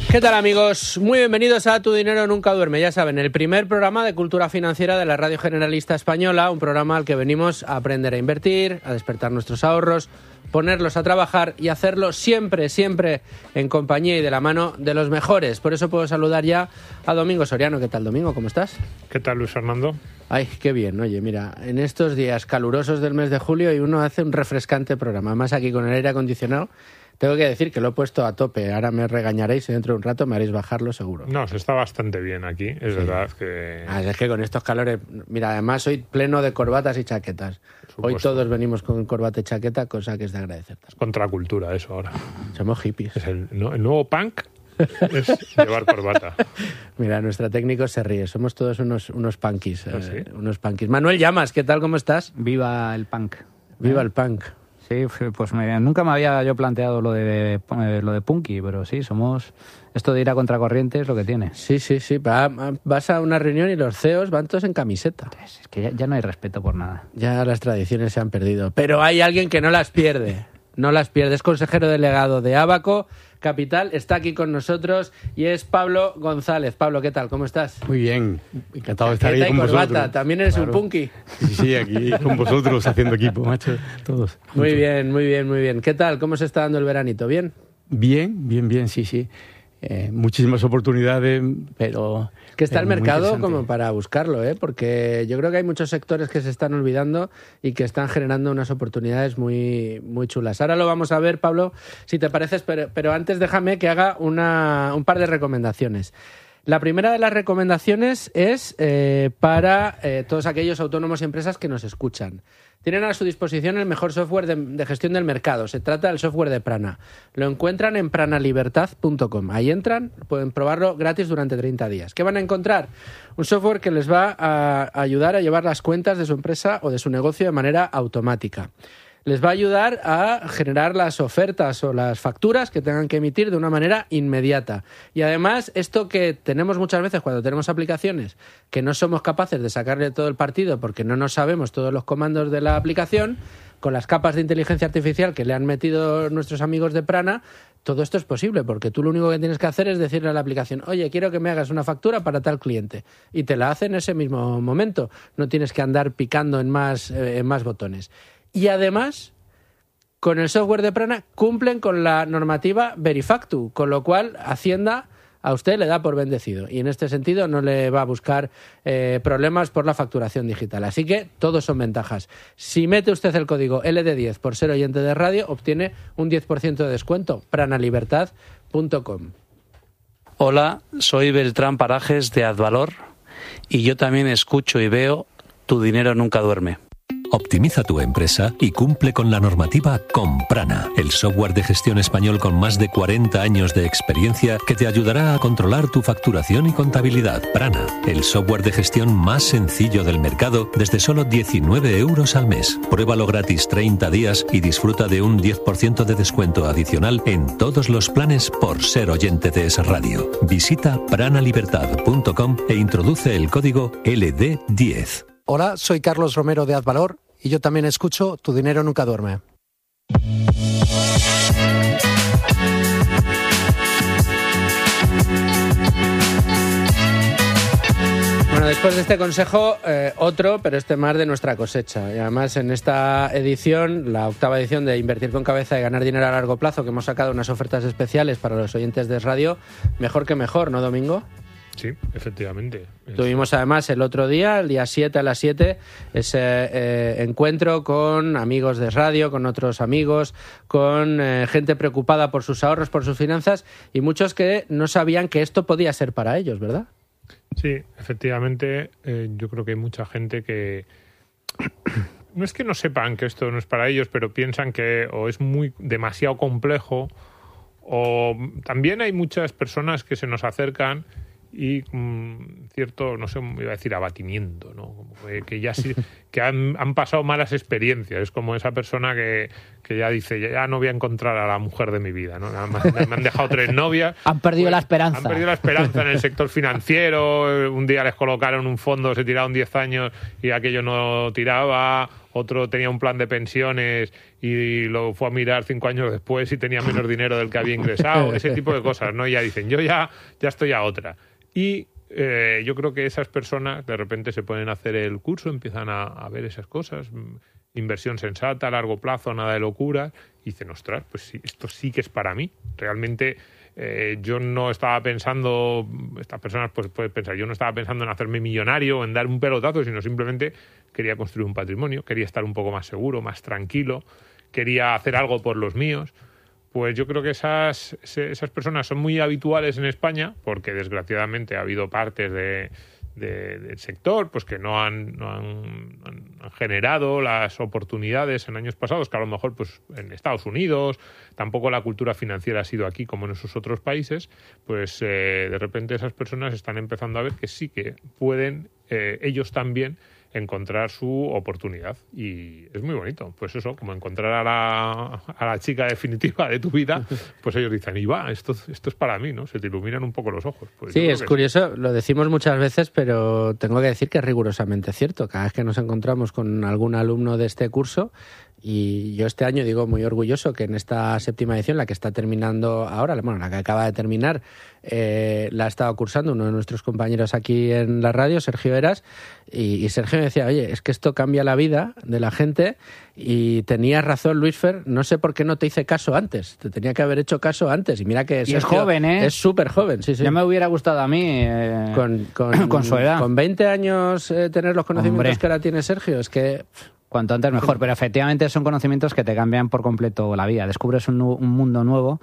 ¿Qué tal, amigos? Muy bienvenidos a Tu Dinero Nunca Duerme. Ya saben, el primer programa de cultura financiera de la Radio Generalista Española, un programa al que venimos a aprender a invertir, a despertar nuestros ahorros, ponerlos a trabajar y hacerlo siempre, siempre en compañía y de la mano de los mejores. Por eso puedo saludar ya a Domingo Soriano. ¿Qué tal, Domingo? ¿Cómo estás? ¿Qué tal, Luis Fernando? Ay, qué bien. Oye, mira, en estos días calurosos del mes de julio y uno hace un refrescante programa. Además, aquí con el aire acondicionado, tengo que decir que lo he puesto a tope. Ahora me regañaréis y dentro de un rato me haréis bajarlo seguro. No, se está bastante bien aquí. Es verdad que... Es que con estos calores... Mira, además soy pleno de corbatas y chaquetas. Hoy todos venimos con corbata y chaqueta, cosa que es de agradecer. Es contracultura eso ahora. Somos hippies. Es el nuevo punk es llevar corbata. Mira, nuestro técnico se ríe. Somos todos unos punkis. ¿Ah, sí? Unos punkis. Manuel Llamas, ¿qué tal? ¿Cómo estás? Viva el punk. Viva el punk. Sí, pues nunca me había yo planteado lo de punky, pero sí, somos... Esto de ir a contracorriente es lo que tiene. Sí. Vas a una reunión y los CEOs van todos en camiseta. Es que ya no hay respeto por nada. Ya las tradiciones se han perdido. Pero hay alguien que no las pierde. No las pierde. Es consejero delegado de Abaco Capital. Está aquí con nosotros y es Pablo González. Pablo, ¿qué tal? ¿Cómo estás? Muy bien. Encantado de estar ahí con corbata. vosotros. ¿También eres un punky? Sí, aquí con vosotros haciendo equipo, macho. Todos. Muy bien. ¿Qué tal? ¿Cómo se está dando el veranito? ¿Bien? Bien, sí. Muchísimas oportunidades, pero... Que está el mercado muy como para buscarlo, ¿eh? Porque yo creo que hay muchos sectores que se están olvidando y que están generando unas oportunidades muy, muy chulas. Ahora lo vamos a ver, Pablo, si te parece, pero antes déjame que haga un par de recomendaciones. La primera de las recomendaciones es para todos aquellos autónomos y empresas que nos escuchan. Tienen a su disposición el mejor software de gestión del mercado. Se trata del software de Prana. Lo encuentran en pranalibertad.com. Ahí entran, pueden probarlo gratis durante 30 días. ¿Qué van a encontrar? Un software que les va a ayudar a llevar las cuentas de su empresa o de su negocio de manera automática. Les va a ayudar a generar las ofertas o las facturas que tengan que emitir de una manera inmediata. Y además, esto que tenemos muchas veces cuando tenemos aplicaciones que no somos capaces de sacarle todo el partido porque no nos sabemos todos los comandos de la aplicación, con las capas de inteligencia artificial que le han metido nuestros amigos de Prana, todo esto es posible, porque tú lo único que tienes que hacer es decirle a la aplicación: oye, quiero que me hagas una factura para tal cliente, y te la hace en ese mismo momento. No tienes que andar picando en más botones. Y además, con el software de Prana cumplen con la normativa Verifactu, con lo cual Hacienda a usted le da por bendecido. Y en este sentido no le va a buscar problemas por la facturación digital. Así que todos son ventajas. Si mete usted el código LD10 por ser oyente de radio, obtiene un 10% de descuento. pranalibertad.com. Hola, soy Beltrán Parajes de Advalor y yo también escucho y veo Tu Dinero Nunca Duerme. Optimiza tu empresa y cumple con la normativa con Prana, el software de gestión español con más de 40 años de experiencia que te ayudará a controlar tu facturación y contabilidad. Prana, el software de gestión más sencillo del mercado desde solo 19 euros al mes. Pruébalo gratis 30 días y disfruta de un 10% de descuento adicional en todos los planes por ser oyente de Es Radio. Visita pranalibertad.com e introduce el código LD10. Hola, soy Carlos Romero de Advalor y yo también escucho Tu Dinero Nunca Duerme. Bueno, después de este consejo, otro, pero este más de nuestra cosecha. Y además en esta edición, la 8ª edición de Invertir con Cabeza y Ganar Dinero a Largo Plazo, que hemos sacado unas ofertas especiales para los oyentes de Es Radio, mejor que mejor, ¿no, Domingo? Sí, efectivamente. Tuvimos además el otro día, el día 7 a las 7, ese encuentro con amigos de radio, con otros amigos, con gente preocupada por sus ahorros, por sus finanzas, y muchos que no sabían que esto podía ser para ellos, ¿verdad? Sí, efectivamente. Yo creo que hay mucha gente que... No es que no sepan que esto no es para ellos, pero piensan que o es demasiado complejo, o también hay muchas personas que se nos acercan y cierto, no sé, iba a decir abatimiento, ¿no? Como que ya sí, que han pasado malas experiencias. Es como esa persona que ya dice, ya no voy a encontrar a la mujer de mi vida, ¿no? Me han dejado 3 novias. Han perdido la esperanza. Han perdido la esperanza en el sector financiero. Un día les colocaron un fondo, se tiraron 10 años y aquello no tiraba. otro tenía un plan de pensiones y lo fue a mirar 5 años después y tenía menos dinero del que había ingresado, ese tipo de cosas, ¿no? Y ya dicen, yo ya estoy a otra. Y yo creo que esas personas de repente se pueden hacer el curso, empiezan a ver esas cosas, inversión sensata, a largo plazo, nada de locura, y dicen, ostras, pues sí, esto sí que es para mí. Realmente yo no estaba pensando, estas personas pues pueden pensar, yo no estaba pensando en hacerme millonario, en dar un pelotazo, sino simplemente quería construir un patrimonio, quería estar un poco más seguro, más tranquilo, quería hacer algo por los míos. Pues yo creo que esas personas son muy habituales en España, porque desgraciadamente ha habido partes del sector pues que no han generado las oportunidades en años pasados, que a lo mejor pues en Estados Unidos tampoco la cultura financiera ha sido aquí como en esos otros países. Pues de repente esas personas están empezando a ver que sí que pueden ellos también encontrar su oportunidad, y es muy bonito. Pues eso, como encontrar a la chica definitiva de tu vida, pues ellos dicen, y va, esto es para mí, ¿no? Se te iluminan un poco los ojos. Pues sí, es curioso, lo decimos muchas veces, pero tengo que decir que es rigurosamente cierto. Cada vez que nos encontramos con algún alumno de este curso, y yo este año digo muy orgulloso que en esta 7ª edición, la que está terminando ahora, bueno, la que acaba de terminar, la ha estado cursando uno de nuestros compañeros aquí en la radio, Sergio Eras, y Sergio me decía, oye, es que esto cambia la vida de la gente, y tenías razón, Luisfer, no sé por qué no te hice caso antes, te tenía que haber hecho caso antes, y mira que y Sergio es joven, ¿eh? Es súper joven, sí. Ya me hubiera gustado a mí con su edad. Con 20 años tener los conocimientos, hombre, que ahora tiene Sergio, es que... Cuanto antes mejor, pero efectivamente son conocimientos que te cambian por completo la vida. Descubres un mundo nuevo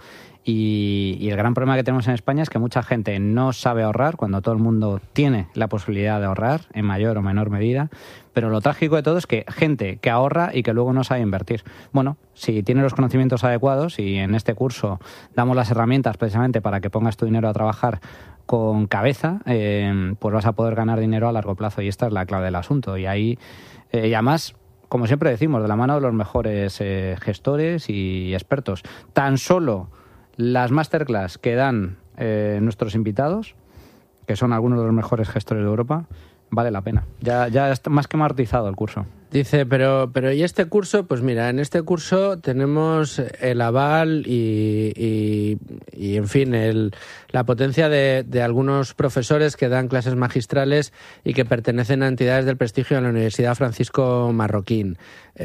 y el gran problema que tenemos en España es que mucha gente no sabe ahorrar cuando todo el mundo tiene la posibilidad de ahorrar en mayor o menor medida. Pero lo trágico de todo es que gente que ahorra y que luego no sabe invertir. Bueno, si tienes los conocimientos adecuados, y en este curso damos las herramientas precisamente para que pongas tu dinero a trabajar con cabeza, pues vas a poder ganar dinero a largo plazo, y esta es la clave del asunto. Y ahí, y además, como siempre decimos, de la mano de los mejores gestores y expertos. Tan solo las masterclass que dan nuestros invitados, que son algunos de los mejores gestores de Europa, vale la pena. Ya está más que amortizado el curso. Dice, pero ¿y este curso? Pues mira, en este curso tenemos el aval y en fin, la potencia de algunos profesores que dan clases magistrales y que pertenecen a entidades del prestigio de la Universidad Francisco Marroquín.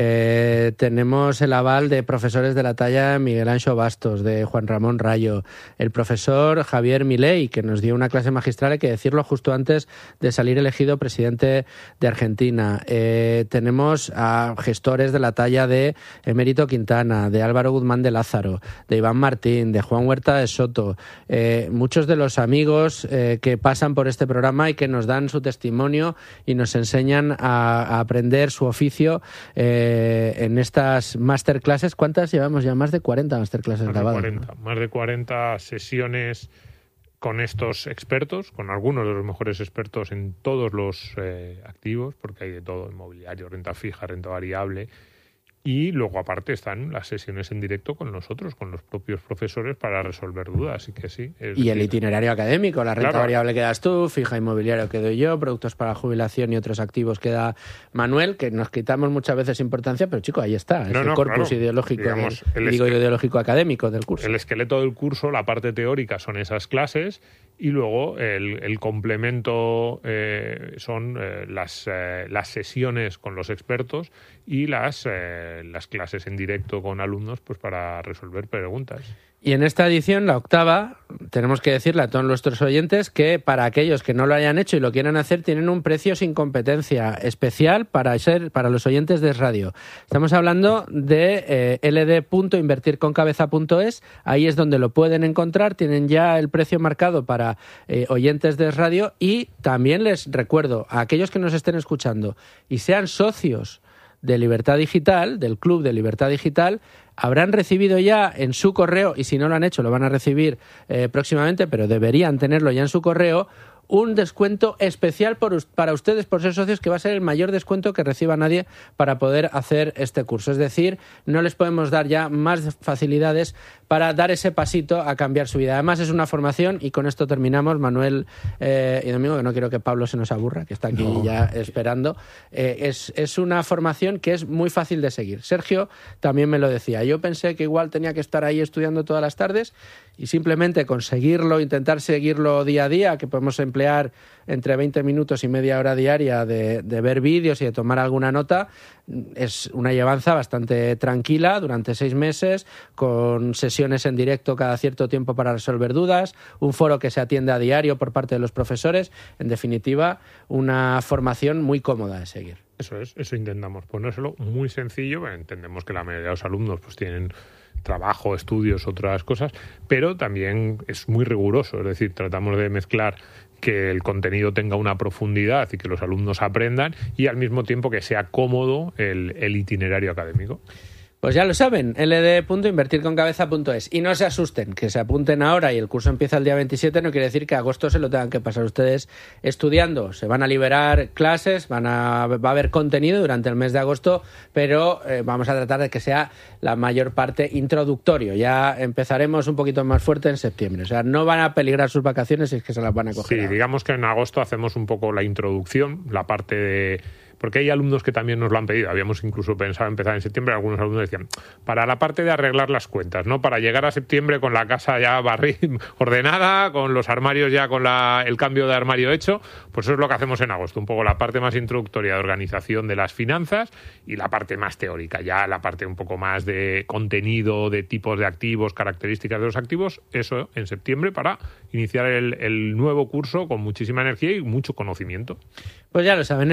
Tenemos el aval de profesores de la talla de Miguel Anxo Bastos, de Juan Ramón Rayo, el profesor Javier Milei, que nos dio una clase magistral, hay que decirlo, justo antes de salir elegido presidente de Argentina. Tenemos a gestores de la talla de Emérito Quintana, de Álvaro Guzmán de Lázaro, de Iván Martín, de Juan Huerta de Soto, muchos de los amigos que pasan por este programa y que nos dan su testimonio y nos enseñan a aprender su oficio en estas masterclasses. ¿Cuántas llevamos ya? Más de 40 masterclasses grabadas. Más de 40 sesiones con estos expertos, con algunos de los mejores expertos en todos los activos, porque hay de todo: inmobiliario, renta fija, renta variable. Y luego, aparte, están las sesiones en directo con nosotros, con los propios profesores, para resolver dudas. Así que sí. Y el itinerario académico, la renta variable que das tú, fija inmobiliario que doy yo, productos para jubilación y otros activos que da Manuel, que nos quitamos muchas veces importancia, pero chico, ahí está. Es el corpus ideológico, digamos, ideológico académico del curso. El esqueleto del curso, la parte teórica, son esas clases, y luego el complemento son las sesiones con los expertos y las clases en directo con alumnos, pues para resolver preguntas. Y en esta edición, la 8ª, tenemos que decirle a todos nuestros oyentes que para aquellos que no lo hayan hecho y lo quieran hacer, tienen un precio sin competencia especial para los oyentes de radio. Estamos hablando de ld.invertirconcabeza.es. Ahí es donde lo pueden encontrar. Tienen ya el precio marcado para oyentes de radio. Y también les recuerdo a aquellos que nos estén escuchando y sean socios de Libertad Digital, del Club de Libertad Digital, habrán recibido ya en su correo, y si no lo han hecho lo van a recibir próximamente, pero deberían tenerlo ya en su correo, un descuento especial para ustedes por ser socios, que va a ser el mayor descuento que reciba nadie para poder hacer este curso. Es decir, no les podemos dar ya más facilidades para dar ese pasito a cambiar su vida. Además es una formación, y con esto terminamos, Manuel y Domingo, que no quiero que Pablo se nos aburra, que está aquí ya esperando. Es una formación que es muy fácil de seguir. Sergio también me lo decía. Yo pensé que igual tenía que estar ahí estudiando todas las tardes, y simplemente conseguirlo, intentar seguirlo día a día, que podemos emplear entre 20 minutos y media hora diaria de ver vídeos y de tomar alguna nota, es una llevanza bastante tranquila durante 6 meses, con sesiones en directo cada cierto tiempo para resolver dudas, un foro que se atiende a diario por parte de los profesores. En definitiva, una formación muy cómoda de seguir. Eso intentamos ponérselo muy sencillo. Entendemos que la mayoría de los alumnos pues tienen trabajo, estudios, otras cosas, pero también es muy riguroso, es decir, tratamos de mezclar que el contenido tenga una profundidad y que los alumnos aprendan, y al mismo tiempo que sea cómodo el itinerario académico. Pues ya lo saben, ld.invertirconcabeza.es. Y no se asusten, que se apunten ahora y el curso empieza el día 27, no quiere decir que agosto se lo tengan que pasar ustedes estudiando. Se van a liberar clases, va a haber contenido durante el mes de agosto, pero vamos a tratar de que sea la mayor parte introductorio. Ya empezaremos un poquito más fuerte en septiembre. O sea, no van a peligrar sus vacaciones, si es que se las van a coger. Sí, digamos que en agosto hacemos un poco la introducción, la parte de... Porque hay alumnos que también nos lo han pedido. Habíamos incluso pensado empezar en septiembre. Algunos alumnos decían, para la parte de arreglar las cuentas, ¿no? Para llegar a septiembre con la casa ya ordenada, con los armarios ya con el cambio de armario hecho. Pues eso es lo que hacemos en agosto. Un poco la parte más introductoria de organización de las finanzas y la parte más teórica. Ya la parte un poco más de contenido, de tipos de activos, características de los activos. Eso en septiembre para iniciar el nuevo curso con muchísima energía y mucho conocimiento. Pues ya lo saben,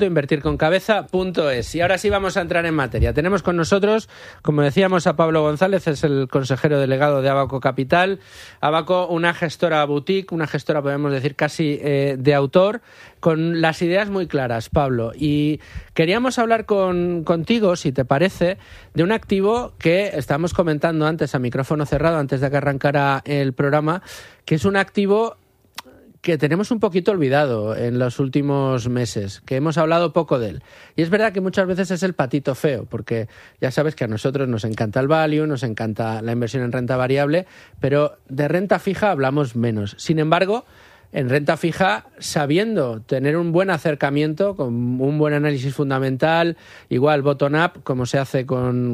ld.invertirconcabeza.es. Y ahora sí vamos a entrar en materia. Tenemos con nosotros, como decíamos, a Pablo González, es el consejero delegado de Abaco Capital. Abaco, una gestora boutique, una gestora, podemos decir, casi de autor, con las ideas muy claras, Pablo. Y queríamos hablar contigo, si te parece, de un activo que estábamos comentando antes a micrófono cerrado, antes de que arrancara el programa, que es un activo que tenemos un poquito olvidado en los últimos meses, que hemos hablado poco de él. Y es verdad que muchas veces es el patito feo, porque ya sabes que a nosotros nos encanta el value, nos encanta la inversión en renta variable, pero de renta fija hablamos menos. Sin embargo, en renta fija, sabiendo tener un buen acercamiento, con un buen análisis fundamental, igual bottom-up, como se hace con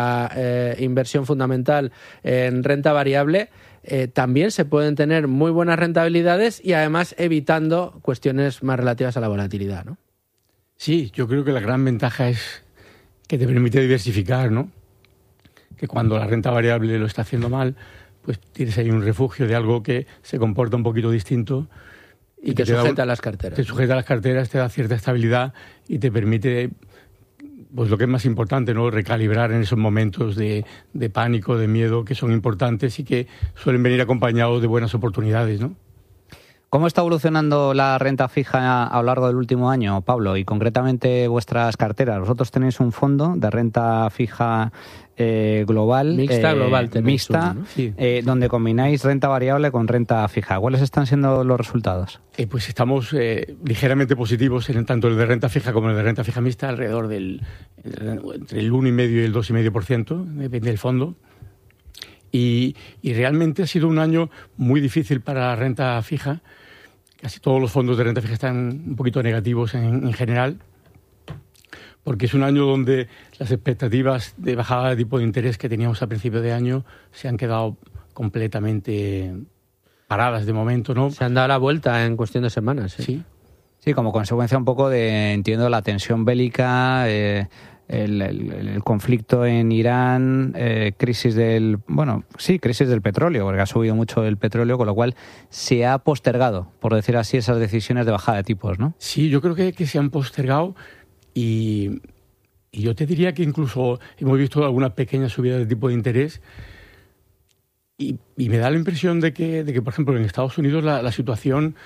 la inversión fundamental en renta variable, también se pueden tener muy buenas rentabilidades y además evitando cuestiones más relativas a la volatilidad, ¿no? Sí, yo creo que la gran ventaja es que te permite diversificar, ¿no? Que cuando la renta variable lo está haciendo mal, pues tienes ahí un refugio de algo que se comporta un poquito distinto. Y que sujeta a las carteras. Te sujeta a las carteras, te da cierta estabilidad y te permite, pues lo que es más importante, ¿no? Recalibrar en esos momentos de pánico, de miedo, que son importantes y que suelen venir acompañados de buenas oportunidades, ¿no? ¿Cómo está evolucionando la renta fija a lo largo del último año, Pablo? Y concretamente vuestras carteras. Vosotros tenéis un fondo de renta fija global. Global tenéis mixta, uno, ¿no? Sí. donde combináis renta variable con renta fija. ¿Cuáles están siendo los resultados? Pues estamos ligeramente positivos en tanto el de renta fija como el de renta fija mixta, alrededor entre el 1,5% y el 2,5%, depende del fondo. Y realmente ha sido un año muy difícil para la renta fija. Casi todos los fondos de renta fija están un poquito negativos en general, porque es un año donde las expectativas de bajada de tipo de interés que teníamos a principio de año se han quedado completamente paradas de momento, ¿no? Se han dado la vuelta en cuestión de semanas. Sí. Sí, como consecuencia un poco de, entiendo, la tensión bélica, el conflicto en Irán, crisis del petróleo, porque ha subido mucho el petróleo, con lo cual se ha postergado, por decir así, esas decisiones de bajada de tipos, ¿no? Sí, yo creo que se han postergado y yo te diría que incluso hemos visto alguna pequeña subida de tipo de interés y me da la impresión de que por ejemplo, en Estados Unidos la situación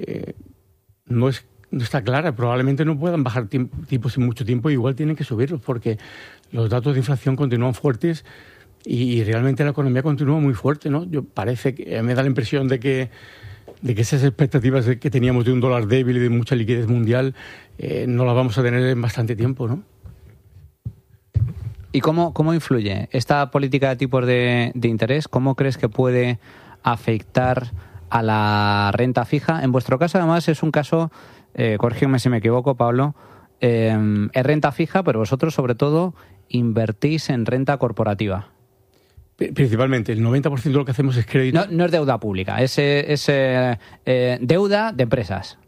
no está clara. Probablemente no puedan bajar tipos en mucho tiempo, igual tienen que subirlos porque los datos de inflación continúan fuertes y realmente la economía continúa muy fuerte, ¿no? Me da la impresión de que esas expectativas que teníamos de un dólar débil y de mucha liquidez mundial no las vamos a tener en bastante tiempo, ¿no? ¿Y cómo influye esta política de tipos de interés? ¿Cómo crees que puede afectar a la renta fija? En vuestro caso, además, es un caso, corrígeme si me equivoco, Pablo, es renta fija, pero vosotros, sobre todo, invertís en renta corporativa. Principalmente, el 90% de lo que hacemos es crédito. No es deuda pública, es deuda de empresas.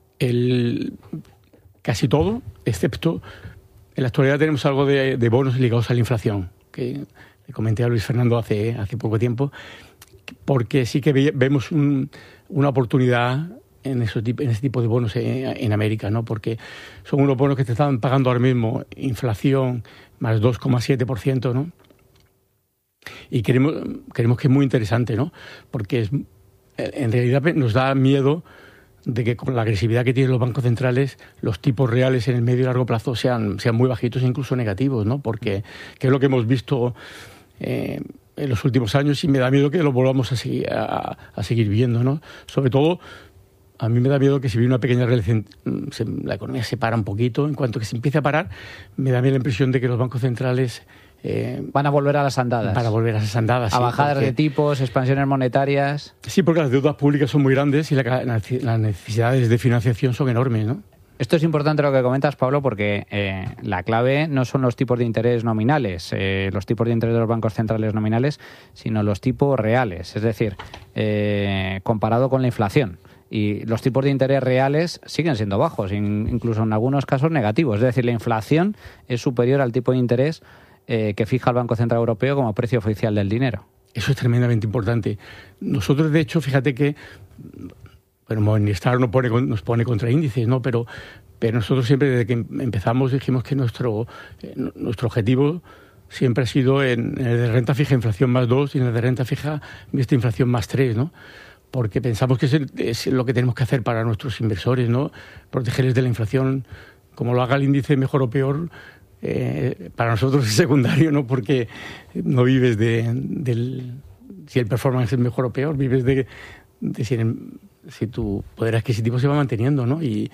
Casi todo, excepto... En la actualidad tenemos algo de bonos ligados a la inflación, que le comenté a Luis Fernando hace poco tiempo, porque sí que vemos una oportunidad en ese tipo de bonos en América, ¿no? Porque son unos bonos que te están pagando ahora mismo inflación más 2,7%, ¿no? Y creemos que es muy interesante, ¿no? Porque en realidad nos da miedo de que con la agresividad que tienen los bancos centrales, los tipos reales en el medio y largo plazo sean muy bajitos e incluso negativos, ¿no? Porque que es lo que hemos visto en los últimos años y me da miedo que lo volvamos a seguir viendo, ¿no? Sobre todo, a mí me da miedo que si viene una pequeña recesión, la economía se para un poquito. En cuanto que se empiece a parar, me da la impresión de que los bancos centrales... van a volver a las andadas. Para volver a las andadas. A bajadas de tipos, expansiones monetarias. Sí, porque las deudas públicas son muy grandes y las necesidades de financiación son enormes, ¿no? Esto es importante lo que comentas, Pablo, porque la clave no son los tipos de interés nominales, los tipos de interés de los bancos centrales nominales, sino los tipos reales, es decir, comparado con la inflación. Y los tipos de interés reales siguen siendo bajos, incluso en algunos casos negativos. Es decir, la inflación es superior al tipo de interés que fija el Banco Central Europeo como precio oficial del dinero. Eso es tremendamente importante. Nosotros, de hecho, fíjate que Morningstar nos pone contraíndices, ¿no? Pero nosotros siempre, desde que empezamos, dijimos que nuestro objetivo siempre ha sido en el de renta fija inflación más 2 y en el de renta fija mixta inflación más 3, ¿no? Porque pensamos que es lo que tenemos que hacer para nuestros inversores, ¿no? Protegerles de la inflación. Como lo haga el índice mejor o peor, para nosotros es secundario, ¿no? Porque no vives si el performance es mejor o peor, vives de si tu poder adquisitivo se va manteniendo, ¿no? Y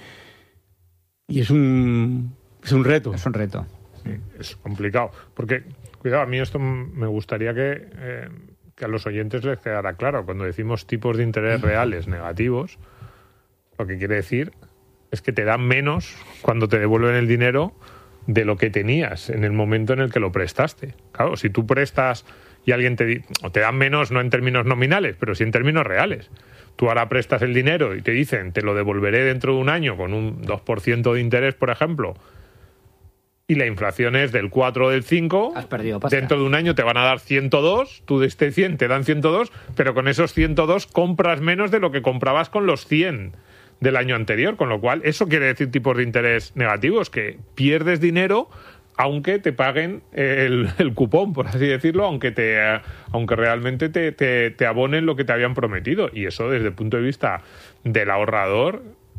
es un reto. Es un reto. Sí, es complicado. Porque, cuidado, a mí esto me gustaría que a los oyentes les quedara claro. Cuando decimos tipos de interés reales negativos, lo que quiere decir es que te dan menos cuando te devuelven el dinero de lo que tenías en el momento en el que lo prestaste. Claro, si tú prestas y alguien te dan menos, no en términos nominales, pero sí en términos reales. Tú ahora prestas el dinero y te dicen, te lo devolveré dentro de un año con un 2% de interés, por ejemplo, y la inflación es del 4 o del 5, has perdido pasta. Dentro de un año te van a dar 102, tú de este 100 te dan 102, pero con esos 102 compras menos de lo que comprabas con los 100 del año anterior, con lo cual eso quiere decir tipos de interés negativos, que pierdes dinero aunque te paguen el cupón, por así decirlo, aunque realmente te abonen lo que te habían prometido. Y eso desde el punto de vista del ahorrador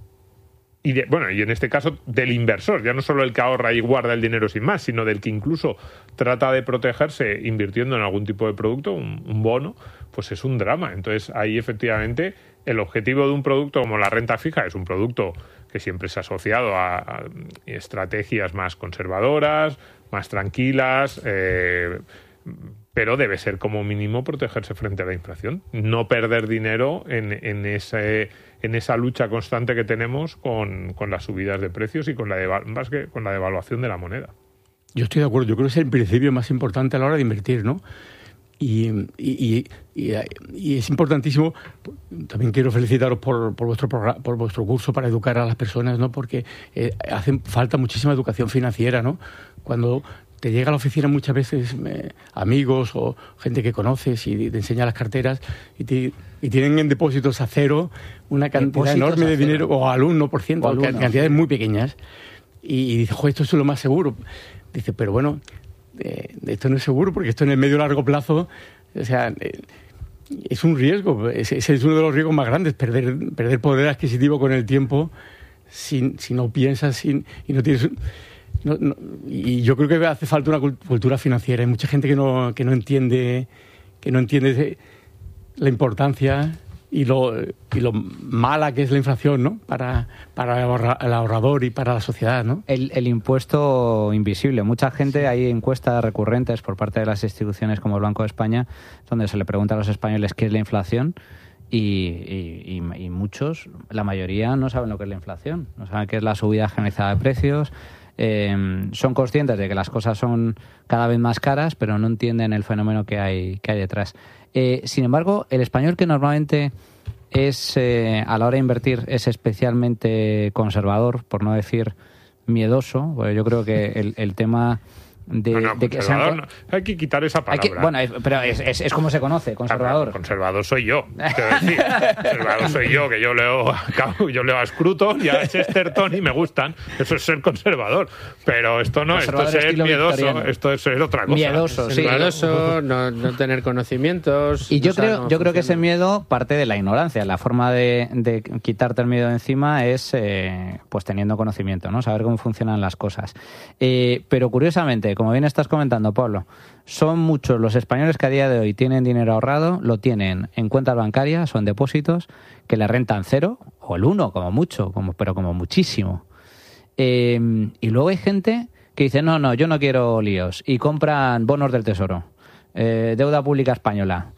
y en este caso del inversor, ya no solo el que ahorra y guarda el dinero sin más, sino del que incluso trata de protegerse invirtiendo en algún tipo de producto, un bono, pues es un drama. Entonces ahí efectivamente el objetivo de un producto como la renta fija es un producto que siempre se ha asociado a estrategias más conservadoras, más tranquilas, pero debe ser como mínimo protegerse frente a la inflación, no perder dinero en esa lucha constante que tenemos con las subidas de precios y con la devaluación de la moneda. Yo estoy de acuerdo, yo creo que es el principio más importante a la hora de invertir, ¿no? Y es importantísimo. También quiero felicitaros por vuestro curso para educar a las personas, ¿no? Porque hace falta muchísima educación financiera, ¿no? Cuando te llega a la oficina muchas veces amigos o gente que conoces y te enseña las carteras y tienen en depósitos a cero una cantidad enorme de dinero, o al 1%, cantidades muy pequeñas, y dices, esto es lo más seguro. Dice, pero bueno, esto no es seguro porque esto en el medio y largo plazo, o sea, es un riesgo. Ese es uno de los riesgos más grandes, perder poder adquisitivo con el tiempo si no piensas y no tienes... y yo creo que hace falta una cultura financiera. Hay mucha gente que no entiende la importancia lo mala que es la inflación, ¿no? Para el ahorrador y para la sociedad, ¿no? El impuesto invisible. Mucha gente, hay encuestas recurrentes por parte de las instituciones como el Banco de España, donde se le pregunta a los españoles qué es la inflación y muchos, la mayoría, no saben lo que es la inflación, no saben qué es la subida generalizada de precios. Son conscientes de que las cosas son cada vez más caras, pero no entienden el fenómeno que hay detrás. Sin embargo, el español, que normalmente es a la hora de invertir es especialmente conservador, por no decir miedoso, porque yo creo que el tema de que sean... hay que quitar esa palabra. Pero es como se conoce, conservador. Conservador soy yo. Quiero decir, conservador soy yo, que yo leo a Scruton y a Chesterton y me gustan. Eso es ser conservador. Pero esto no, esto es ser miedoso, victoriano. Esto es ser otra cosa. Miedoso, sí. Miedoso, no tener conocimientos. Y yo creo que ese miedo parte de la ignorancia. La forma de quitarte el miedo de encima es pues teniendo conocimiento, ¿no? Saber cómo funcionan las cosas. Pero curiosamente, como bien estás comentando, Pablo, son muchos los españoles que a día de hoy tienen dinero ahorrado, lo tienen en cuentas bancarias o en depósitos que le rentan 0 o el 1 como mucho, pero como muchísimo. Y luego hay gente que dice, no, yo no quiero líos, y compran bonos del Tesoro, deuda pública española.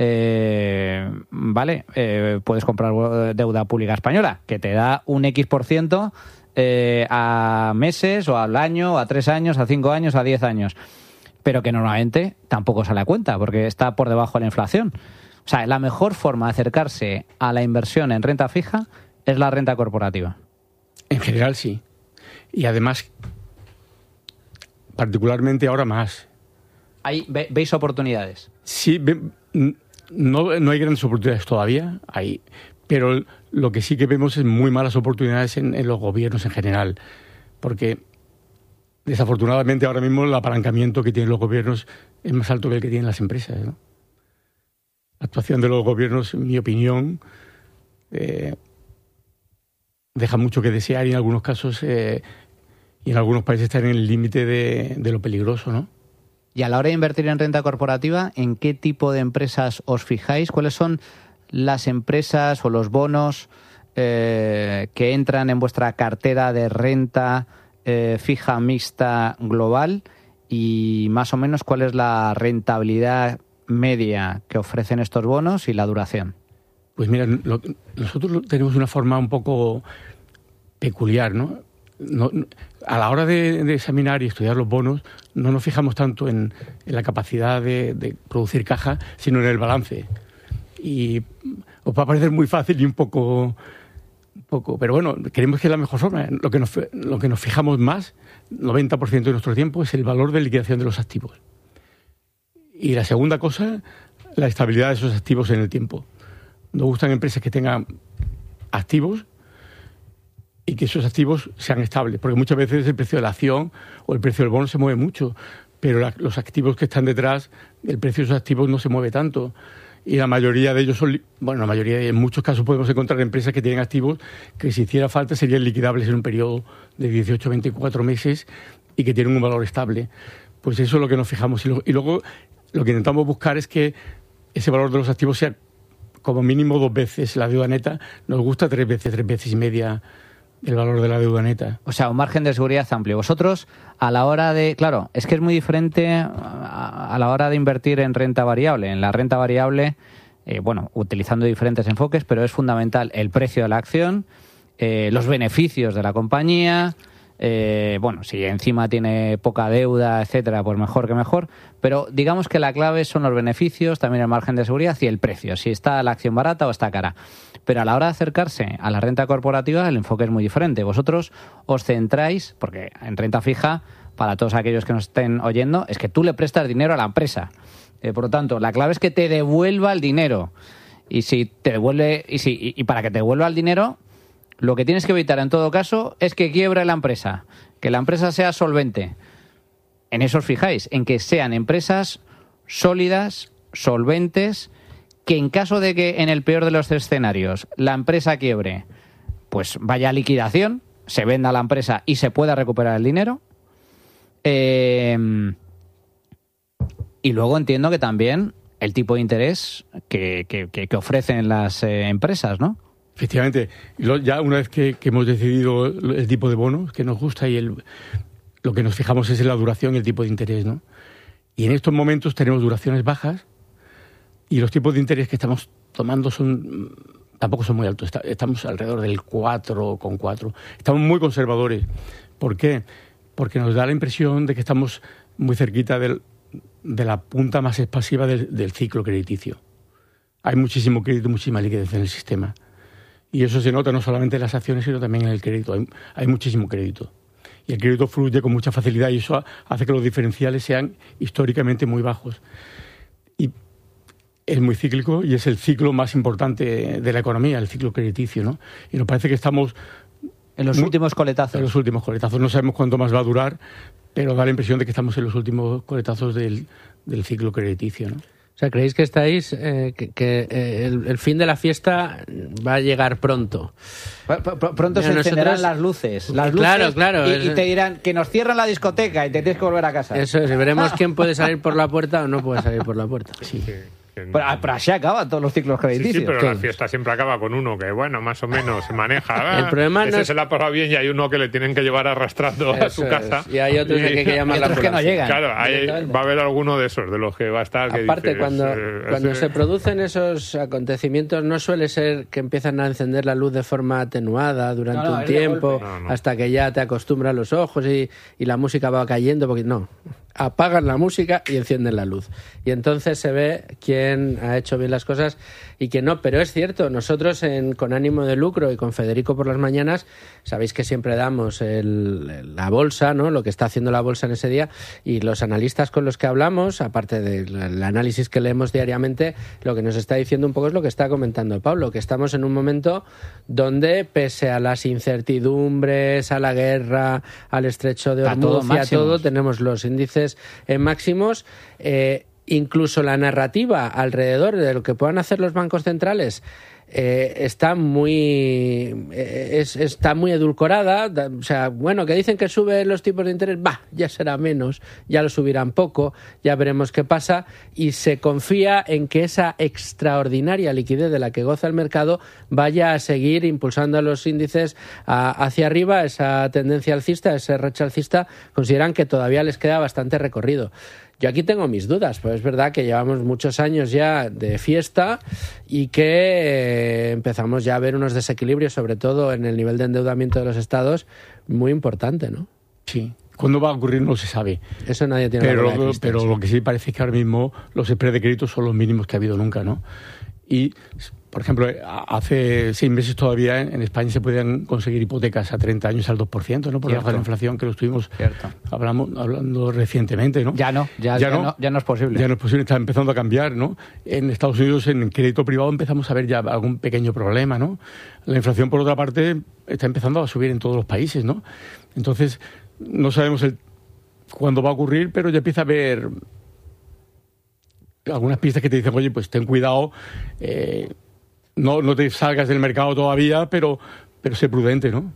Puedes comprar deuda pública española, que te da un X%, a meses o al año, o a 3 años, a 5 años, a 10 años, pero que normalmente tampoco sale a cuenta porque está por debajo de la inflación. O sea, la mejor forma de acercarse a la inversión en renta fija es la renta corporativa. En general sí. Y además, particularmente ahora más. ¿Veis oportunidades? Sí, no hay grandes oportunidades todavía, pero lo que sí que vemos es muy malas oportunidades en los gobiernos en general, porque desafortunadamente ahora mismo el apalancamiento que tienen los gobiernos es más alto que el que tienen las empresas, ¿no? La actuación de los gobiernos, en mi opinión, deja mucho que desear y en algunos casos y en algunos países están en el límite de lo peligroso, ¿no? Y a la hora de invertir en renta corporativa, ¿en qué tipo de empresas os fijáis? ¿Cuáles son las empresas o los bonos que entran en vuestra cartera de renta fija mixta global? Y más o menos, ¿cuál es la rentabilidad media que ofrecen estos bonos y la duración? Pues mira, nosotros tenemos una forma un poco peculiar, ¿no? A la hora de examinar y estudiar los bonos, no nos fijamos tanto en la capacidad de producir caja, sino en el balance. Y os va a parecer muy fácil y un poco, pero bueno, creemos que es la mejor forma. Lo que nos fijamos más, 90% de nuestro tiempo, es el valor de liquidación de los activos. Y la segunda cosa, la estabilidad de esos activos en el tiempo. Nos gustan empresas que tengan activos y que esos activos sean estables, porque muchas veces el precio de la acción o el precio del bono se mueve mucho, pero los activos que están detrás, el precio de esos activos no se mueve tanto. Y la mayoría de ellos en muchos casos podemos encontrar empresas que tienen activos que, si hiciera falta, serían liquidables en un periodo de 18 a 24 meses y que tienen un valor estable. Pues eso es lo que nos fijamos. Y luego lo que intentamos buscar es que ese valor de los activos sea como mínimo 2 veces la deuda neta. Nos gusta 3 veces y media el valor de la deuda neta. O sea, un margen de seguridad amplio. Vosotros, a la hora de... Claro, es que es muy diferente a la hora de invertir en renta variable. En la renta variable, utilizando diferentes enfoques, pero es fundamental el precio de la acción, los beneficios de la compañía, si encima tiene poca deuda, etcétera, pues mejor que mejor. Pero digamos que la clave son los beneficios, también el margen de seguridad y el precio, si está la acción barata o está cara. Pero a la hora de acercarse a la renta corporativa, el enfoque es muy diferente. Vosotros os centráis, porque en renta fija, para todos aquellos que nos estén oyendo, es que tú le prestas dinero a la empresa. Por lo tanto, la clave es que te devuelva el dinero. Y si te devuelve, y para que te devuelva el dinero, lo que tienes que evitar en todo caso es que quiebre la empresa, que la empresa sea solvente. En eso os fijáis, en que sean empresas sólidas, solventes, que en caso de que en el peor de los escenarios la empresa quiebre, pues vaya a liquidación, se venda la empresa y se pueda recuperar el dinero. Y luego entiendo que también el tipo de interés que ofrecen las empresas, ¿no? Efectivamente. Ya una vez que hemos decidido el tipo de bono que nos gusta y lo que nos fijamos es en la duración y el tipo de interés, ¿no? Y en estos momentos tenemos duraciones bajas y los tipos de interés que estamos tomando tampoco son muy altos. Estamos alrededor del 4,4. Estamos muy conservadores. ¿Por qué? Porque nos da la impresión de que estamos muy cerquita de la punta más expansiva del ciclo crediticio. Hay muchísimo crédito, muchísima liquidez en el sistema. Y eso se nota no solamente en las acciones, sino también en el crédito. Hay muchísimo crédito. Y el crédito fluye con mucha facilidad y eso hace que los diferenciales sean históricamente muy bajos. Y es muy cíclico y es el ciclo más importante de la economía, el ciclo crediticio, ¿no? Y nos parece que estamos... En los últimos coletazos. En los últimos coletazos. No sabemos cuánto más va a durar, pero da la impresión de que estamos en los últimos coletazos del ciclo crediticio, ¿no? O sea, ¿creéis que estáis el fin de la fiesta va a llegar pronto? Pronto se encenderán las luces. Claro. Y te dirán que nos cierran la discoteca y te tienes que volver a casa. Eso es, veremos quién puede salir por la puerta o no puede salir por la puerta. Sí. Pero así acaban todos los ciclos crediticios. Sí, pero la fiesta siempre acaba con uno que, bueno, más o menos se maneja. El problema ese se la ha pasado bien y hay uno que le tienen que llevar arrastrando a su casa. Y hay otros que hay que llamar la ambulancia. Que no llegan. Claro, va a haber alguno de esos, de los que va a estar... Que aparte, dices, cuando se producen esos acontecimientos, no suele ser que empiezan a encender la luz de forma atenuada durante un tiempo, hasta que ya te acostumbras los ojos y la música va cayendo, porque no... Apagan la música y encienden la luz. Y entonces se ve quién ha hecho bien las cosas y quién no. Pero es cierto, nosotros con ánimo de lucro y con Federico por las mañanas, sabéis que siempre damos la bolsa, ¿no? Lo que está haciendo la bolsa en ese día, y los analistas con los que hablamos, aparte del análisis que leemos diariamente, lo que nos está diciendo un poco es lo que está comentando Pablo, que estamos en un momento donde, pese a las incertidumbres, a la guerra, al estrecho de Hormuz y a todo, tenemos los índices en máximos. Incluso la narrativa alrededor de lo que puedan hacer los bancos centrales está muy edulcorada. O sea, bueno, que dicen que suben los tipos de interés, ya será menos, ya lo subirán poco, ya veremos qué pasa, y se confía en que esa extraordinaria liquidez de la que goza el mercado vaya a seguir impulsando a los índices hacia arriba. Esa tendencia alcista, ese racha alcista, consideran que todavía les queda bastante recorrido. Yo aquí tengo mis dudas, pues es verdad que llevamos muchos años ya de fiesta y que empezamos ya a ver unos desequilibrios, sobre todo en el nivel de endeudamiento de los estados, muy importante, ¿no? Sí. ¿Cuándo va a ocurrir? No se sabe. Eso nadie tiene la bola de cristal. Pero lo que sí parece es que ahora mismo los spreads de crédito son los mínimos que ha habido nunca, ¿no? Y, por ejemplo, hace 6 meses todavía en España se podían conseguir hipotecas a 30 años al 2%, ¿no? Por debajo de la inflación, que lo estuvimos hablando recientemente, ¿no? Ya no es posible. Ya no es posible, está empezando a cambiar, ¿no? En Estados Unidos, en crédito privado, empezamos a ver ya algún pequeño problema, ¿no? La inflación, por otra parte, está empezando a subir en todos los países, ¿no? Entonces, no sabemos cuándo va a ocurrir, pero ya empieza a haber algunas pistas que te dicen, oye, pues ten cuidado, no te salgas del mercado todavía, pero sé prudente, ¿no?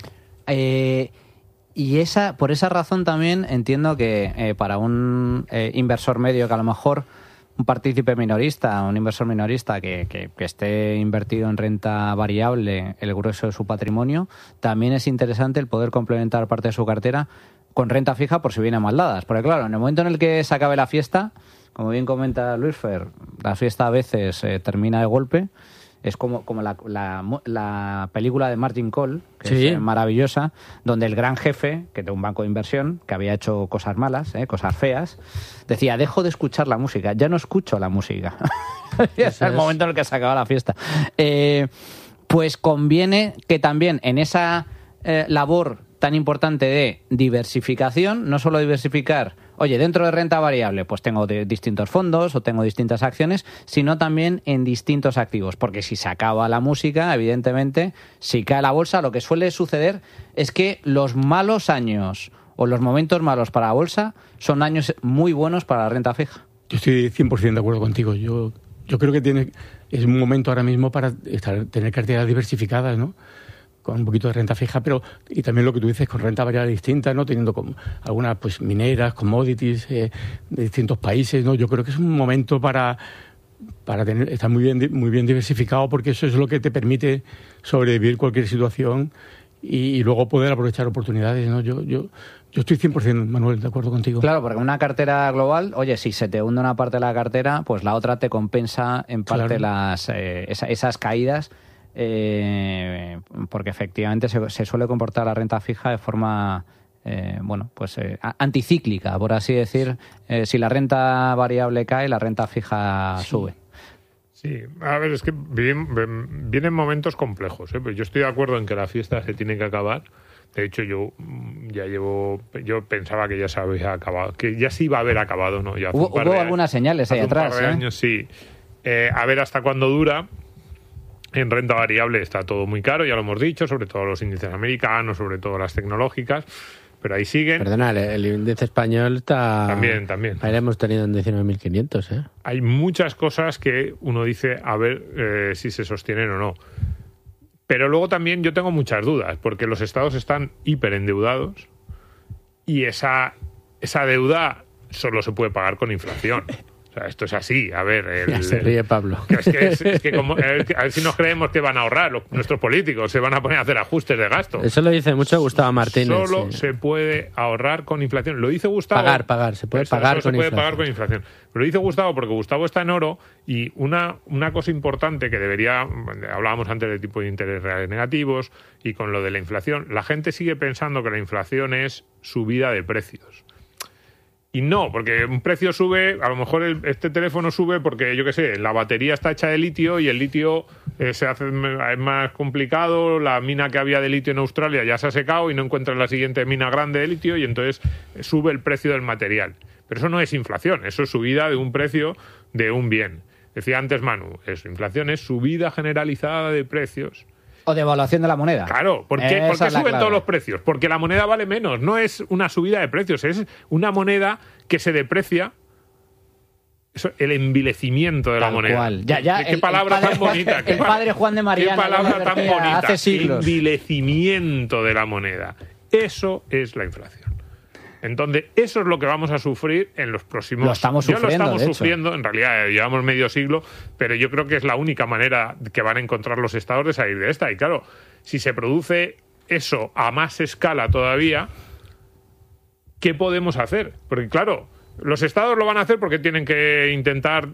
Y por esa razón también entiendo que para un inversor medio, que a lo mejor un partícipe minorista, un inversor minorista que esté invertido en renta variable, el grueso de su patrimonio, también es interesante el poder complementar parte de su cartera con renta fija por si vienen mal dadas. Porque claro, en el momento en el que se acabe la fiesta, como bien comenta Luis Fer, la fiesta a veces termina de golpe. Es como la película de Margin Call, que es maravillosa, donde el gran jefe, que de un banco de inversión, que había hecho cosas malas, cosas feas, decía, dejo de escuchar la música, ya no escucho la música. Es el momento en el que se acaba la fiesta. Pues conviene que también en esa labor tan importante de diversificación, no solo diversificar, oye, dentro de renta variable, pues tengo distintos fondos o tengo distintas acciones, sino también en distintos activos. Porque si se acaba la música, evidentemente, si cae la bolsa, lo que suele suceder es que los malos años o los momentos malos para la bolsa son años muy buenos para la renta fija. Yo estoy 100% de acuerdo contigo. Yo creo que es un momento ahora mismo para tener carteras diversificadas, ¿no? Con un poquito de renta fija, y también lo que tú dices, con renta variable distinta, ¿no? Teniendo como algunas pues mineras, commodities de distintos países, ¿no? Yo creo que es un momento para para estar muy bien diversificado, porque eso es lo que te permite sobrevivir cualquier situación y luego poder aprovechar oportunidades, ¿no? Yo estoy 100%, Manuel, de acuerdo contigo. Claro, porque una cartera global, oye, si se te hunde una parte de la cartera, pues la otra te compensa en parte esas caídas, porque efectivamente se suele comportar la renta fija de forma anticíclica, por así decir. Si la renta variable cae, la renta fija sube. Sí, a ver, es que vienen momentos complejos, ¿eh? Pues yo estoy de acuerdo en que la fiesta se tiene que acabar. De hecho, yo pensaba que ya se había acabado, que ya se iba a haber acabado, ¿no? Ya hubo algunas señales ahí atrás. Hace un par de años, sí. A ver hasta cuándo dura. En renta variable está todo muy caro, ya lo hemos dicho, sobre todo los índices americanos, sobre todo las tecnológicas, pero ahí siguen. Perdona, el índice español está... También. Ahí lo hemos tenido en 19.500, ¿eh? Hay muchas cosas que uno dice, a ver si se sostienen o no. Pero luego también yo tengo muchas dudas, porque los estados están hiperendeudados y esa deuda solo se puede pagar con inflación. O sea, esto es así. A ver... Ya se ríe Pablo. Es que como, a ver si nos creemos que van a ahorrar nuestros políticos, se van a poner a hacer ajustes de gasto. Eso lo dice mucho Gustavo Martínez. Solo se puede ahorrar con inflación. Lo dice Gustavo... Pagar. Se puede pagar con inflación. Pagar con inflación. Pero lo dice Gustavo porque Gustavo está en oro y una cosa importante que hablábamos antes de tipo de interés reales negativos y con lo de la inflación, la gente sigue pensando que la inflación es subida de precios. Y no, porque un precio sube, a lo mejor este teléfono sube porque, yo qué sé, la batería está hecha de litio y el litio es más complicado, la mina que había de litio en Australia ya se ha secado y no encuentran la siguiente mina grande de litio y entonces sube el precio del material. Pero eso no es inflación, eso es subida de un precio de un bien. Decía antes Manu, inflación es subida generalizada de precios. O devaluación de la moneda. Claro, ¿por qué suben todos los precios? Porque la moneda vale menos. No es una subida de precios, es una moneda que se deprecia. Eso, el envilecimiento de la moneda. Cual. ¿Qué palabra tan bonita? El padre Juan de Mariana. ¿Qué palabra tan bonita? Hace siglos. Envilecimiento de la moneda. Eso es la inflación. Entonces, eso es lo que vamos a sufrir en los próximos... Lo estamos sufriendo, en realidad llevamos medio siglo, pero yo creo que es la única manera que van a encontrar los estados de salir de esta. Y claro, si se produce eso a más escala todavía, ¿qué podemos hacer? Porque claro, los estados lo van a hacer porque tienen que intentar...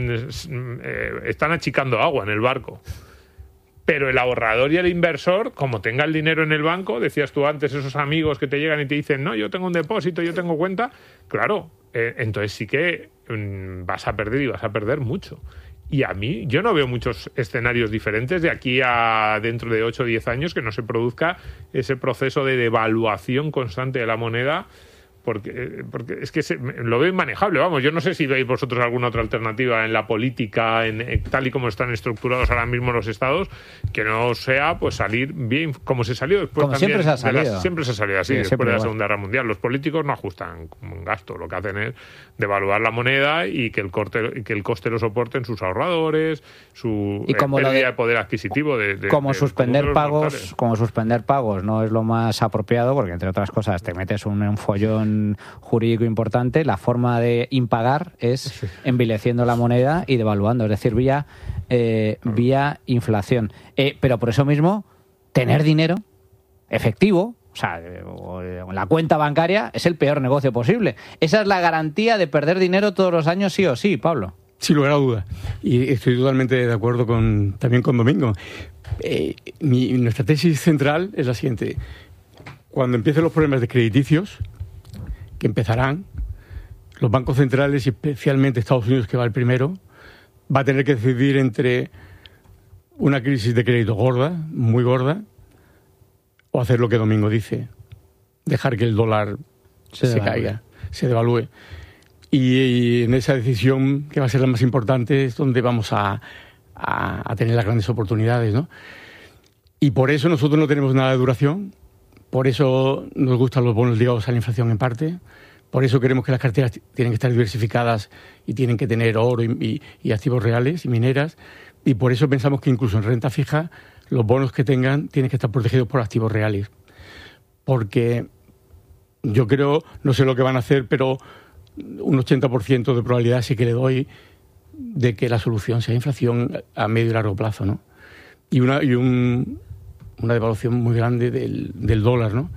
están achicando agua en el barco. Pero el ahorrador y el inversor, como tenga el dinero en el banco, decías tú antes, esos amigos que te llegan y te dicen, no, yo tengo un depósito, yo tengo cuenta, claro, entonces sí que vas a perder y vas a perder mucho. Y a mí, yo no veo muchos escenarios diferentes de aquí a dentro de 8 o 10 años que no se produzca ese proceso de devaluación constante de la moneda, porque es que lo veo inmanejable. Vamos, yo no sé si veis vosotros alguna otra alternativa en la política, tal y como están estructurados ahora mismo los estados, que no sea pues salir bien como se salió después. Como también siempre se ha salido. Siempre se ha salido así, después de la Segunda Guerra Mundial. Los políticos no ajustan un gasto, lo que hacen es devaluar la moneda y que el coste lo soporten sus ahorradores, su pérdida de poder adquisitivo. Como suspender pagos no es lo más apropiado, porque entre otras cosas te metes un follón jurídico importante. La forma de impagar es envileciendo la moneda y devaluando, es decir, vía inflación. Pero por eso mismo, tener dinero efectivo, o sea, la cuenta bancaria, es el peor negocio posible. Esa es la garantía de perder dinero todos los años, sí o sí, Pablo. Sin lugar a duda. Y estoy totalmente de acuerdo también con Domingo. Nuestra tesis central es la siguiente. Cuando empiecen los problemas de crediticios, que empezarán, los bancos centrales, y especialmente Estados Unidos, que va el primero, va a tener que decidir entre una crisis de crédito gorda, muy gorda, o hacer lo que Domingo dice, dejar que el dólar se caiga, se devalúe. Y en esa decisión, que va a ser la más importante, es donde vamos a tener las grandes oportunidades, ¿no? Y por eso nosotros no tenemos nada de duración. Por eso nos gustan los bonos ligados a la inflación en parte. Por eso queremos que las carteras tienen que estar diversificadas y tienen que tener oro y activos reales y mineras. Y por eso pensamos que incluso en renta fija los bonos que tengan tienen que estar protegidos por activos reales. Porque yo creo, no sé lo que van a hacer, pero un 80% de probabilidad sí que le doy de que la solución sea inflación a medio y largo plazo, ¿no? Y una devaluación muy grande del dólar, ¿no?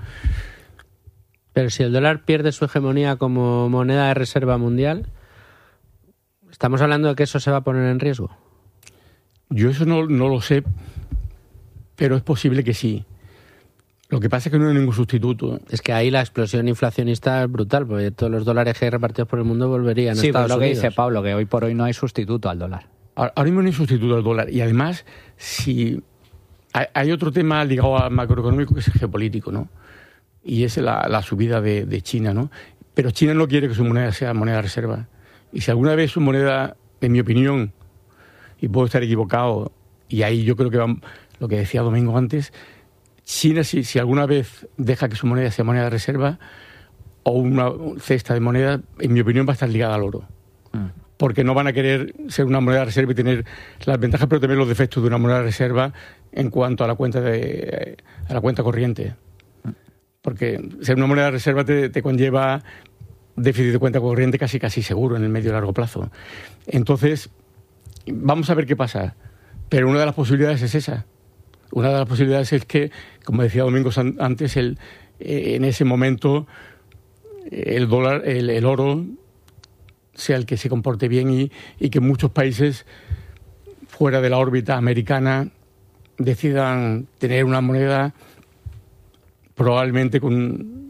Pero si el dólar pierde su hegemonía como moneda de reserva mundial, ¿estamos hablando de que eso se va a poner en riesgo? Yo eso no lo sé, pero es posible que sí. Lo que pasa es que no hay ningún sustituto. Es que ahí la explosión inflacionista es brutal, porque todos los dólares que hay repartidos por el mundo volverían a Sí, Estados pero lo que Unidos. dice Pablo, que hoy por hoy no hay sustituto al dólar. Ahora mismo no hay sustituto al dólar. Y además, si hay otro tema ligado al macroeconómico que es el geopolítico, ¿no? Y es la subida de China, ¿no? Pero China no quiere que su moneda sea moneda de reserva. Y si alguna vez su moneda, en mi opinión, y puedo estar equivocado, y ahí yo creo que va lo que decía Domingo antes, China, si alguna vez deja que su moneda sea moneda de reserva o una cesta de moneda, en mi opinión va a estar ligada al oro. Porque no van a querer ser una moneda de reserva y tener las ventajas, pero también los defectos de una moneda de reserva en cuanto a la cuenta corriente. Porque ser una moneda de reserva te conlleva déficit de cuenta corriente casi seguro en el medio y largo plazo. Entonces, vamos a ver qué pasa. Pero una de las posibilidades es esa. Una de las posibilidades es que, como decía Domingo antes, en ese momento el dólar, el oro, sea el que se comporte bien y que muchos países fuera de la órbita americana decidan tener una moneda probablemente con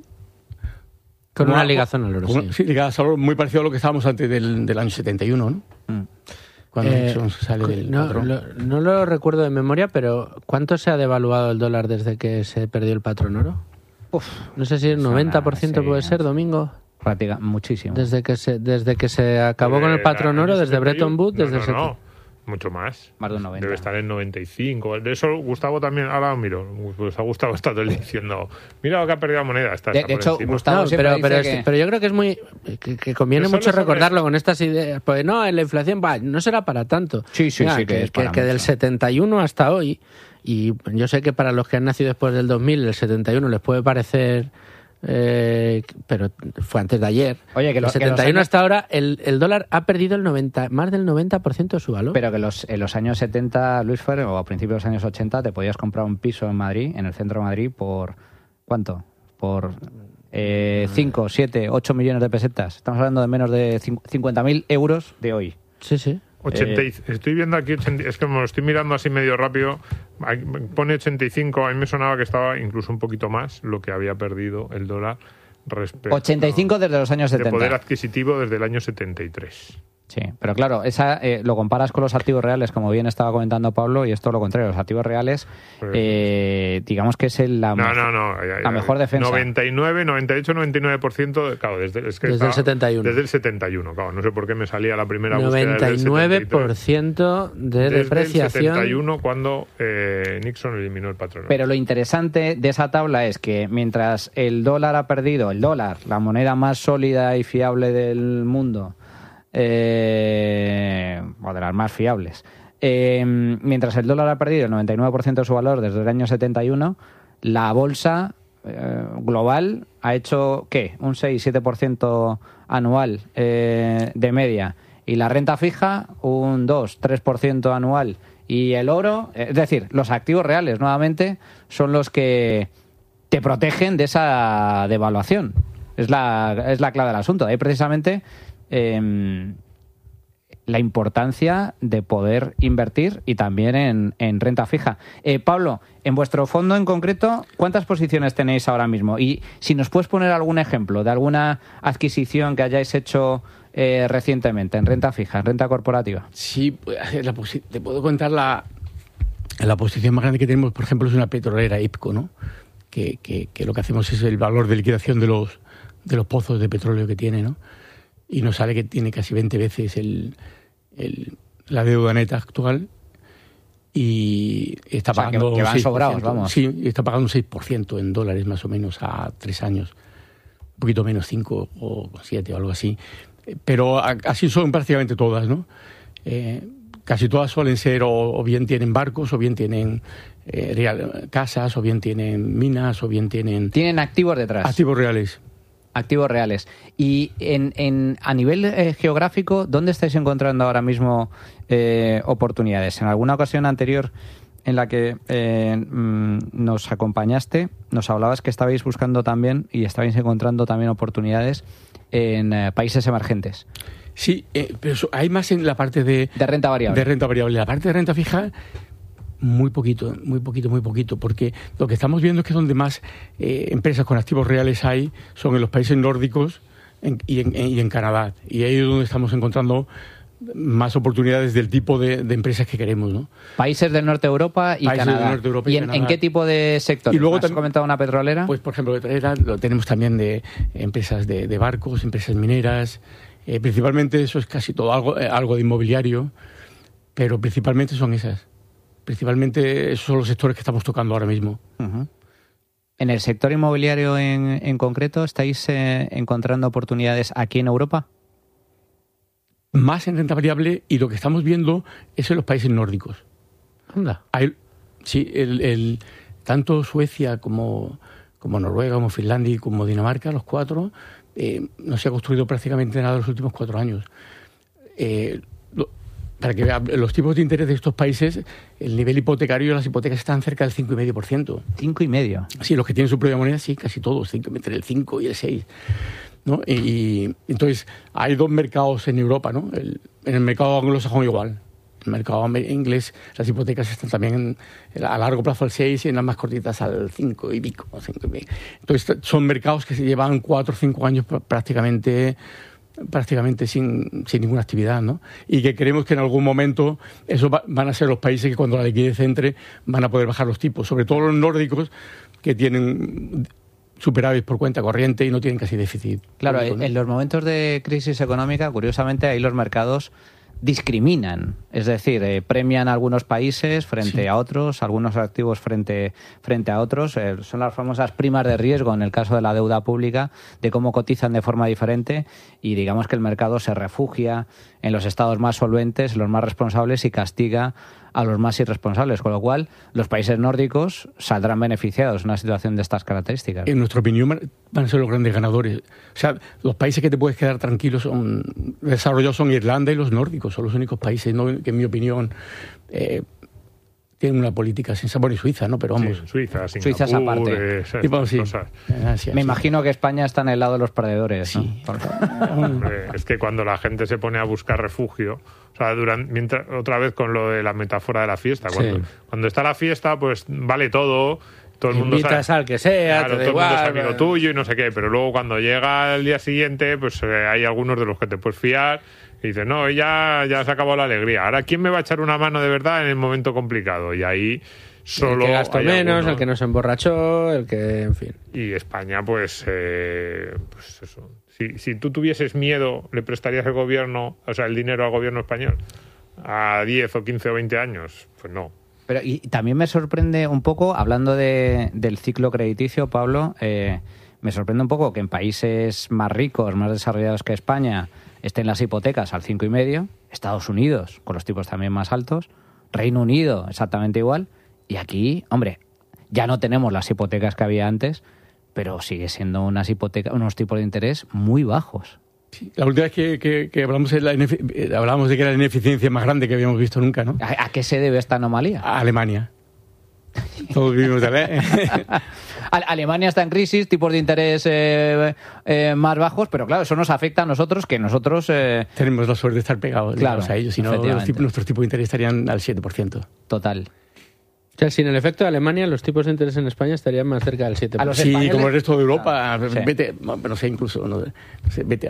una ligazón al oro, sí. Sí, ligada al oro, muy parecido a lo que estábamos antes del año 71, ¿no? Cuando Nixon sale del patrón. No lo recuerdo de memoria, pero ¿cuánto se ha devaluado el dólar desde que se perdió el patrón oro? No sé si el 90% puede ser, Domingo. Muchísimo. Desde que se acabó con el patrón oro, desde Bretton Woods, No, mucho más. Más de un 90. Debe estar en 95. De eso Gustavo también, ahora miro, pues a Gustavo está todo el día diciendo, mira lo que ha perdido la moneda. De hecho, Gustavo pero yo creo que es muy que conviene mucho recordarlo con estas ideas. Pues no, en la inflación no será para tanto. Sí, Mira, que del 71 hasta hoy, y yo sé que para los que han nacido después del 2000, el 71 les puede parecer... pero fue antes de ayer. Oye, que el 71 hasta ahora el dólar ha perdido más del 90% de su valor. Pero que en los años 70, Luis Fer, o a principios de los años 80, te podías comprar un piso en Madrid, en el centro de Madrid, por ¿cuánto? Por 5, 7, 8 millones de pesetas. Estamos hablando de menos de 50.000 euros de hoy. Sí. Estoy viendo aquí, es que me lo estoy mirando así medio rápido, pone 85, a mí me sonaba que estaba incluso un poquito más lo que había perdido el dólar respecto 85 desde los años 70. De poder adquisitivo desde el año 73. Sí, pero claro, lo comparas con los activos reales, como bien estaba comentando Pablo, y esto es lo contrario. Los activos reales, digamos que es la mejor defensa. 99, 98, 99%, claro, desde el 71. Desde el 71, claro, no sé por qué me salía la primera 99% de depreciación. Desde el 71, cuando Nixon eliminó el patrón. Pero lo interesante de esa tabla es que mientras el dólar ha perdido, la moneda más sólida y fiable del mundo, o de las más fiables, mientras el dólar ha perdido el 99% de su valor desde el año 71, la bolsa global ha hecho, ¿qué? Un 6-7% anual de media, y la renta fija un 2-3% anual, y el oro, es decir, los activos reales nuevamente son los que te protegen de esa devaluación. Es la clave del asunto. Ahí precisamente la importancia de poder invertir y también en renta fija. Pablo, en vuestro fondo en concreto, ¿cuántas posiciones tenéis ahora mismo? Y si nos puedes poner algún ejemplo de alguna adquisición que hayáis hecho recientemente en renta fija, en renta corporativa. Sí, te puedo contar la posición más grande que tenemos, por ejemplo, es una petrolera, IPCO, ¿no? Que lo que hacemos es el valor de liquidación de los pozos de petróleo que tiene, ¿no? Y nos sale que tiene casi 20 veces la deuda neta actual, y está pagando... que van 6%, sobrados, vamos. Sí, está pagando un 6% en dólares más o menos a 3 años. Un poquito menos, 5 o 7 o algo así. Pero así son prácticamente todas, ¿no? Casi todas suelen ser o bien tienen barcos, o bien tienen casas, o bien tienen minas, o bien tienen... ¿Tienen activos detrás? Activos reales. Activos reales. Y a nivel geográfico, ¿dónde estáis encontrando ahora mismo oportunidades? En alguna ocasión anterior en la que nos acompañaste, nos hablabas que estabais buscando también y estabais encontrando también oportunidades en países emergentes. Sí, pero hay más en la parte de renta variable. De renta variable. La parte de renta fija, muy poquito, porque lo que estamos viendo es que donde más empresas con activos reales hay son en los países nórdicos y en Canadá. Y ahí es donde estamos encontrando más oportunidades del tipo de empresas que queremos, ¿no? Países del norte de Europa y Países Canadá. del norte de Europa y ¿Y Canadá. en qué tipo de sectores? Y luego ¿Has comentado una petrolera? Pues, por ejemplo, petrolera lo tenemos también de empresas de barcos, empresas mineras. Principalmente eso es casi todo, algo de inmobiliario, pero principalmente son esas. Principalmente esos son los sectores que estamos tocando ahora mismo. Uh-huh. ¿En el sector inmobiliario en concreto estáis encontrando oportunidades aquí en Europa? Más en renta variable, y lo que estamos viendo es en los países nórdicos. Anda. Sí, tanto Suecia como Noruega, como Finlandia y como Dinamarca, los cuatro, no se ha construido prácticamente nada en los últimos 4 años. Para que vean, los tipos de interés de estos países, el nivel hipotecario, las hipotecas están cerca del 5,5%. 5,5%. Sí, los que tienen su propia moneda, sí, casi todos, entre el 5 y el 6%. ¿No? Y entonces hay 2 mercados en Europa, ¿no? En el mercado anglosajón igual. En el mercado inglés las hipotecas están también a largo plazo al 6 y en las más cortitas al 5 y pico. Entonces son mercados que se llevan 4 o 5 años prácticamente sin ninguna actividad, ¿no? Y que creemos que en algún momento esos van a ser los países que cuando la liquidez entre van a poder bajar los tipos, sobre todo los nórdicos, que tienen superávit por cuenta corriente y no tienen casi déficit. Claro, público, ¿no? En los momentos de crisis económica, curiosamente, ahí los mercados discriminan, es decir, premian a algunos países frente a otros, algunos activos frente a otros. Son las famosas primas de riesgo en el caso de la deuda pública, de cómo cotizan de forma diferente, y digamos que el mercado se refugia en los estados más solventes, en los más responsables, y castiga a los más irresponsables, con lo cual los países nórdicos saldrán beneficiados en una situación de estas características. En nuestra opinión van a ser los grandes ganadores. O sea, los países que te puedes quedar tranquilos desarrollados son Irlanda y los nórdicos, son los únicos países, ¿no?, que en mi opinión tienen una política sensacional. Bueno, y Suiza, ¿no? Pero vamos. Sí, Suiza, Singapur, Suiza esa parte. Y, bueno, sí. Cosas. Me imagino que España está en el lado de los perdedores, ¿no? Sí. Es que cuando la gente se pone a buscar refugio, o sea, otra vez con lo de la metáfora de la fiesta, cuando está la fiesta, pues vale todo el mundo invitas al que sea, claro, te da todo el mundo es igual, amigo tuyo y no sé qué, pero luego cuando llega el día siguiente, pues hay algunos de los que te puedes fiar y dices, no, ya se acabó la alegría. Ahora, ¿quién me va a echar una mano de verdad en el momento complicado? Y ahí solo el que gastó menos, algunos. el que no se emborrachó, el que, en fin. Y España, pues eso. Si tú tuvieses miedo, ¿le prestarías el dinero al gobierno español a 10 o 15 o 20 años? Pues no. Pero y también me sorprende un poco, hablando del ciclo crediticio, Pablo, me sorprende un poco que en países más ricos, más desarrollados que España, estén las hipotecas al 5,5%, Estados Unidos con los tipos también más altos, Reino Unido exactamente igual, y aquí, hombre, ya no tenemos las hipotecas que había antes, pero sigue siendo unos tipos de interés muy bajos. Sí, la última vez que hablamos hablábamos de que era la ineficiencia más grande que habíamos visto nunca, ¿no? ¿A qué se debe esta anomalía? A Alemania. Todos vivimos de Alemania está en crisis, tipos de interés más bajos, pero claro, eso nos afecta a nosotros, que nosotros... tenemos la suerte de estar pegados, claro, a ellos, si no nuestros tipos de interés estarían al 7%. Total. O sea, sin el efecto de Alemania, los tipos de interés en España estarían más cerca del 7%. Sí, como el resto de Europa. Sí. Vete, no sé, incluso, vete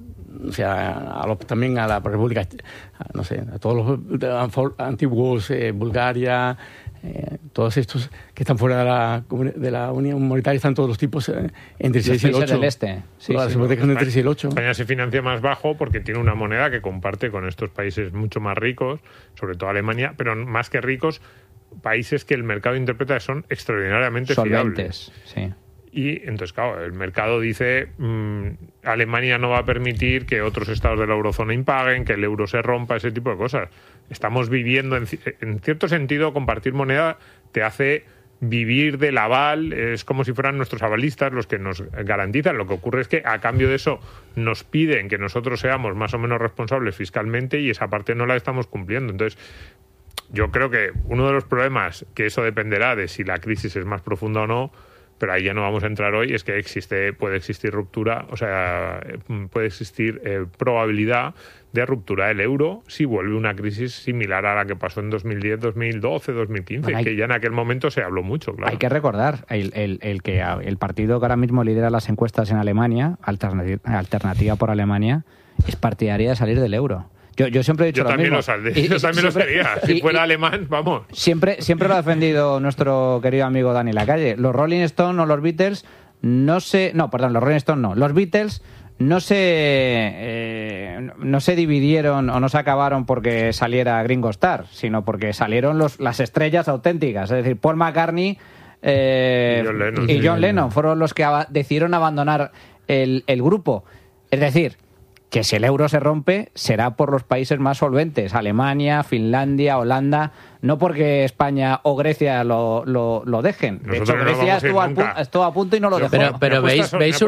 también a la República, no sé, a todos los antiguos, Bulgaria, todos estos que están fuera de la Unión Monetaria, están todos los tipos entre el 6 y el 8. Del este. Sí, las hipotecas entre el 6 y el 8. España se financia más bajo porque tiene una moneda que comparte con estos países mucho más ricos, sobre todo Alemania, pero más que ricos, países que el mercado interpreta que son extraordinariamente solventes, fiables. Sí. Y entonces, claro, el mercado dice Alemania no va a permitir que otros estados de la eurozona impaguen, que el euro se rompa, ese tipo de cosas. Estamos viviendo, en cierto sentido, compartir moneda te hace vivir del aval, es como si fueran nuestros avalistas los que nos garantizan. Lo que ocurre es que a cambio de eso nos piden que nosotros seamos más o menos responsables fiscalmente y esa parte no la estamos cumpliendo. Entonces, yo creo que uno de los problemas, que eso dependerá de si la crisis es más profunda o no, pero ahí ya no vamos a entrar hoy, es que puede existir ruptura, o sea, puede existir probabilidad de ruptura del euro si vuelve una crisis similar a la que pasó en 2010, 2012, 2015, que ya en aquel momento se habló mucho, claro. Hay que recordar, el partido que ahora mismo lidera las encuestas en Alemania, Alternativa por Alemania, es partidaria de salir del euro. Yo siempre he dicho lo mismo. Yo también lo sería. Si fuera alemán, vamos. Siempre lo ha defendido nuestro querido amigo Dani Lacalle. Los Rolling Stones o los Beatles los Rolling Stones no. Los Beatles no se dividieron o no se acabaron porque saliera Ringo Starr, sino porque salieron las estrellas auténticas. Es decir, Paul McCartney y John Lennon fueron los que decidieron abandonar el grupo. Es decir, que si el euro se rompe será por los países más solventes, Alemania, Finlandia, Holanda, no porque España o Grecia lo dejen. De hecho, Grecia estuvo a punto y no lo dejó. Pero veis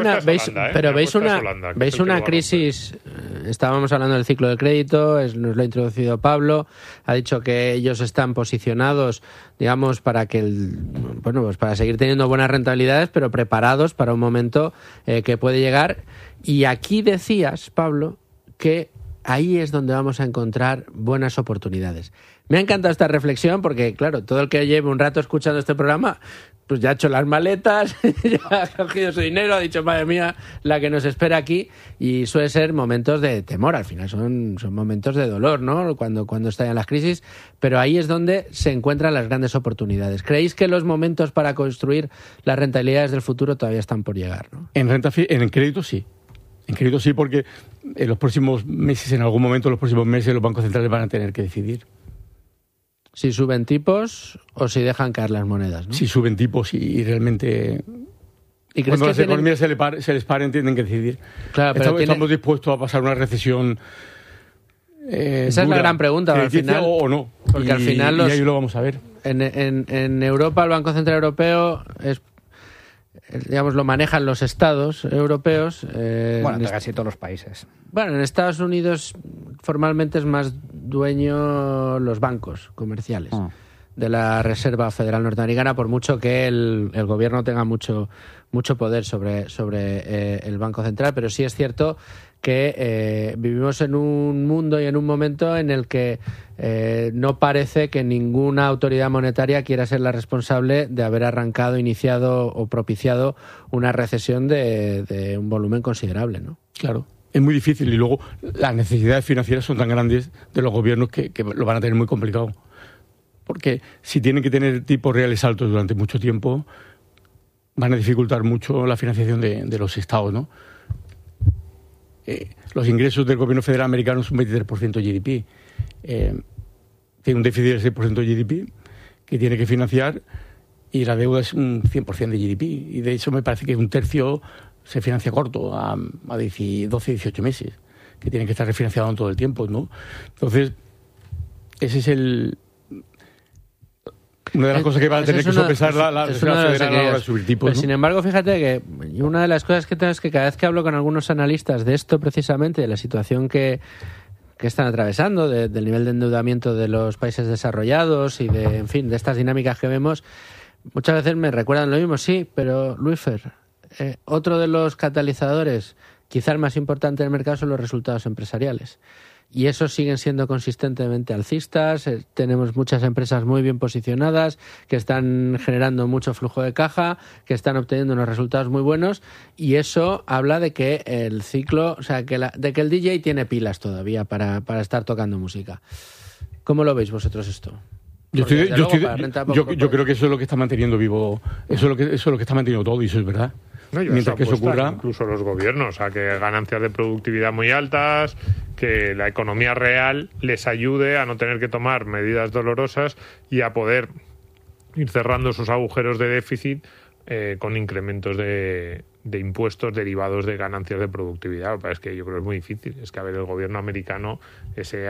una crisis. Estábamos hablando del ciclo de crédito, nos lo ha introducido Pablo, ha dicho que ellos están posicionados, digamos, para para seguir teniendo buenas rentabilidades, pero preparados para un momento que puede llegar. Y aquí decías, Pablo, que ahí es donde vamos a encontrar buenas oportunidades. Me ha encantado esta reflexión porque, claro, todo el que lleve un rato escuchando este programa, pues ya ha hecho las maletas, ya ha cogido su dinero, ha dicho, madre mía, la que nos espera aquí, y suele ser momentos de temor, al final son momentos de dolor, ¿no?, cuando estallan las crisis, pero ahí es donde se encuentran las grandes oportunidades. ¿Creéis que los momentos para construir las rentabilidades del futuro todavía están por llegar, ¿no? En crédito sí. En crédito sí, porque en los próximos meses, los bancos centrales van a tener que decidir. Si suben tipos o si dejan caer las monedas, ¿no? Si suben tipos y realmente... ¿Y cuando las economías se les paren, tienen que decidir. Claro, estamos dispuestos a pasar una recesión esa dura, es la gran pregunta, al final, o no. Porque al final y ahí lo vamos a ver. En Europa el Banco Central Europeo lo manejan los estados europeos. De casi todos los países. Bueno, en Estados Unidos formalmente es más dueño los bancos comerciales de la Reserva Federal Norteamericana, por mucho que el gobierno tenga mucho poder sobre el Banco Central, pero sí es cierto que vivimos en un mundo y en un momento en el que no parece que ninguna autoridad monetaria quiera ser la responsable de haber iniciado o propiciado una recesión de un volumen considerable, ¿no? Claro, es muy difícil, y luego las necesidades financieras son tan grandes de los gobiernos que lo van a tener muy complicado. Porque si tienen que tener tipos reales altos durante mucho tiempo, van a dificultar mucho la financiación de los estados, ¿no? Los ingresos del gobierno federal americano son un 23% de GDP. Tiene un déficit del 6% de GDP que tiene que financiar, y la deuda es un 100% de GDP. Y de hecho me parece que un tercio se financia corto, a 12, 18 meses, que tienen que estar refinanciados todo el tiempo, ¿no? Entonces, ese es una de las cosas que va a tener que sopesar la Reserva Federal a la hora de subir tipos, pero, ¿no? Sin embargo, fíjate que una de las cosas que tengo es que cada vez que hablo con algunos analistas de esto, precisamente, de la situación que están atravesando, del nivel de endeudamiento de los países desarrollados y de estas dinámicas que vemos, muchas veces me recuerdan lo mismo. Sí, pero Luisfer, otro de los catalizadores, quizá el más importante del mercado, son los resultados empresariales. Y esos siguen siendo consistentemente alcistas. Tenemos muchas empresas muy bien posicionadas que están generando mucho flujo de caja, que están obteniendo unos resultados muy buenos, y eso habla de que el ciclo, o sea, de que el DJ tiene pilas todavía para estar tocando música. ¿Cómo lo veis vosotros esto? Yo creo que eso es lo que está manteniendo vivo, eso es lo que está manteniendo todo, y eso es verdad. No, mientras que eso ocurra, incluso los gobiernos a que ganancias de productividad muy altas, que la economía real les ayude a no tener que tomar medidas dolorosas y a poder ir cerrando esos agujeros de déficit con incrementos de impuestos derivados de ganancias de productividad. Es que yo creo que es muy difícil. Es que a ver, el gobierno americano,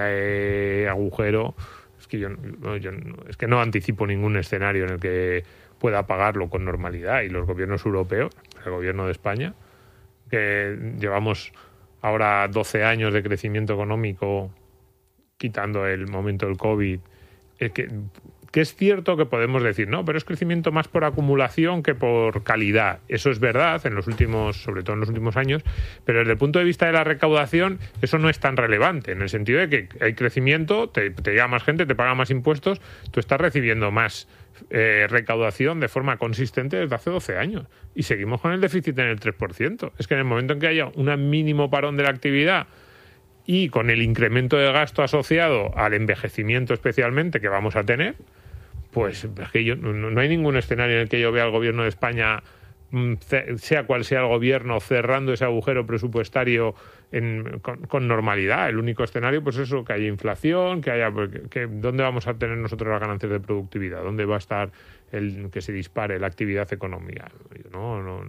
ese agujero, es que yo no anticipo ningún escenario en el que pueda pagarlo con normalidad, y los gobiernos europeos, el gobierno de España, que llevamos ahora 12 años de crecimiento económico, quitando el momento del COVID, que es cierto que podemos decir, no, pero es crecimiento más por acumulación que por calidad. Eso es verdad, sobre todo en los últimos años, pero desde el punto de vista de la recaudación, eso no es tan relevante, en el sentido de que hay crecimiento, te llega más gente, te paga más impuestos, tú estás recibiendo más recaudación de forma consistente desde hace 12 años. Y seguimos con el déficit en el 3%. Es que en el momento en que haya un mínimo parón de la actividad, y con el incremento de gasto asociado al envejecimiento especialmente que vamos a tener, pues es que no hay ningún escenario en el que yo vea al gobierno de España, sea cual sea el gobierno, cerrando ese agujero presupuestario con normalidad. El único escenario, pues eso, que haya inflación, ¿dónde vamos a tener nosotros las ganancias de productividad? ¿Dónde va a estar que se dispare la actividad económica? No.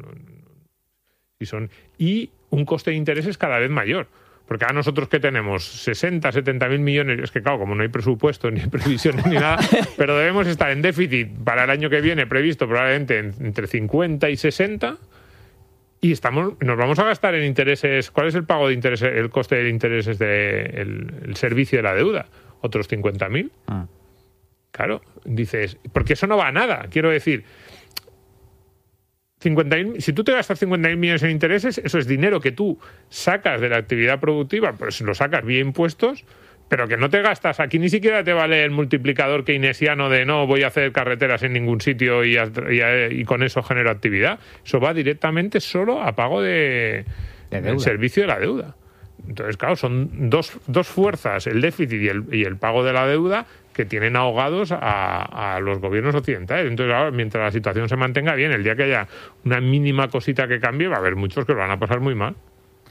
Y un coste de intereses cada vez mayor. Porque a nosotros que tenemos 60, 70 mil millones, es que claro, como no hay presupuesto, ni previsiones, ni nada, pero debemos estar en déficit para el año que viene previsto probablemente entre 50 y 60, y nos vamos a gastar en intereses. ¿Cuál es el pago de intereses, el coste de intereses del servicio de la deuda? Otros 50.000. Claro, dices, porque eso no va a nada, quiero decir. 50.000, si tú te gastas 50.000 millones en intereses, eso es dinero que tú sacas de la actividad productiva, pues lo sacas vía impuestos, pero que no te gastas. Aquí ni siquiera te vale el multiplicador keynesiano de no voy a hacer carreteras en ningún sitio y con eso genero actividad. Eso va directamente solo a pago del servicio de la deuda. Entonces, claro, son dos fuerzas, el déficit y el pago de la deuda, que tienen ahogados a los gobiernos occidentales. Entonces, ahora, mientras la situación se mantenga bien, el día que haya una mínima cosita que cambie, va a haber muchos que lo van a pasar muy mal.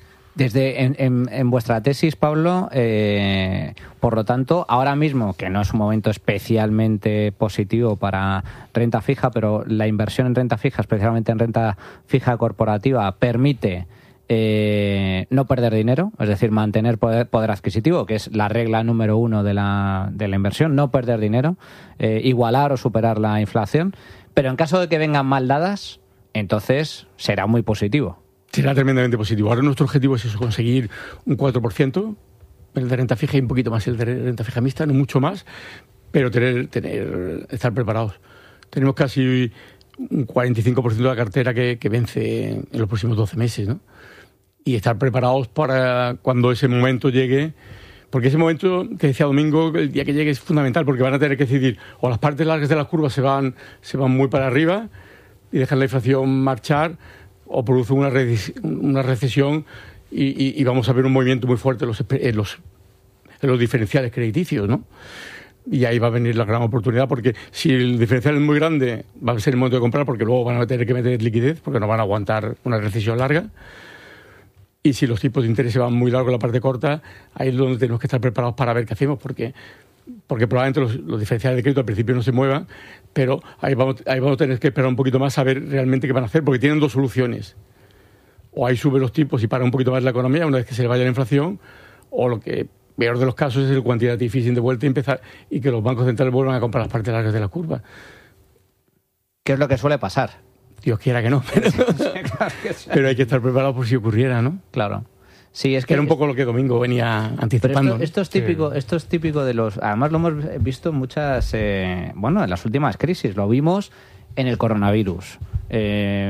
En vuestra tesis, Pablo, por lo tanto, ahora mismo, que no es un momento especialmente positivo para renta fija, pero la inversión en renta fija, especialmente en renta fija corporativa, permite no perder dinero, es decir, mantener poder adquisitivo, que es la regla número 1 de la inversión, no perder dinero, igualar o superar la inflación, pero en caso de que vengan mal dadas, entonces será muy positivo. Será tremendamente positivo. Ahora nuestro objetivo es eso, conseguir un 4%, el de renta fija y un poquito más el de renta fija mixta, no mucho más, pero estar preparados. Tenemos casi un 45% de la cartera que vence en los próximos 12 meses, ¿no? Y estar preparados para cuando ese momento llegue, porque ese momento que decía Domingo, el día que llegue es fundamental, porque van a tener que decidir, o las partes largas de las curvas se van muy para arriba y dejan la inflación marchar, o produce una recesión y vamos a ver un movimiento muy fuerte en los diferenciales crediticios, ¿no? Y ahí va a venir la gran oportunidad, porque si el diferencial es muy grande, va a ser el momento de comprar, porque luego van a tener que meter liquidez, porque no van a aguantar una recesión larga. Y si los tipos de interés se van muy largos en la parte corta, ahí es donde tenemos que estar preparados para ver qué hacemos, porque probablemente los diferenciales de crédito al principio no se muevan, pero ahí vamos a tener que esperar un poquito más a ver realmente qué van a hacer, porque tienen dos soluciones. O ahí suben los tipos y para un poquito más la economía una vez que se le vaya la inflación, o lo que peor de los casos es el quantitative easing de vuelta y que los bancos centrales vuelvan a comprar las partes largas de la curva. ¿Qué es lo que suele pasar? Dios quiera que no, pero hay que estar preparados por si ocurriera, ¿no? Claro. Sí, es que era un poco lo que Domingo venía anticipando. Pero esto es típico de los. Además, lo hemos visto en muchas. En las últimas crisis. Lo vimos en el coronavirus.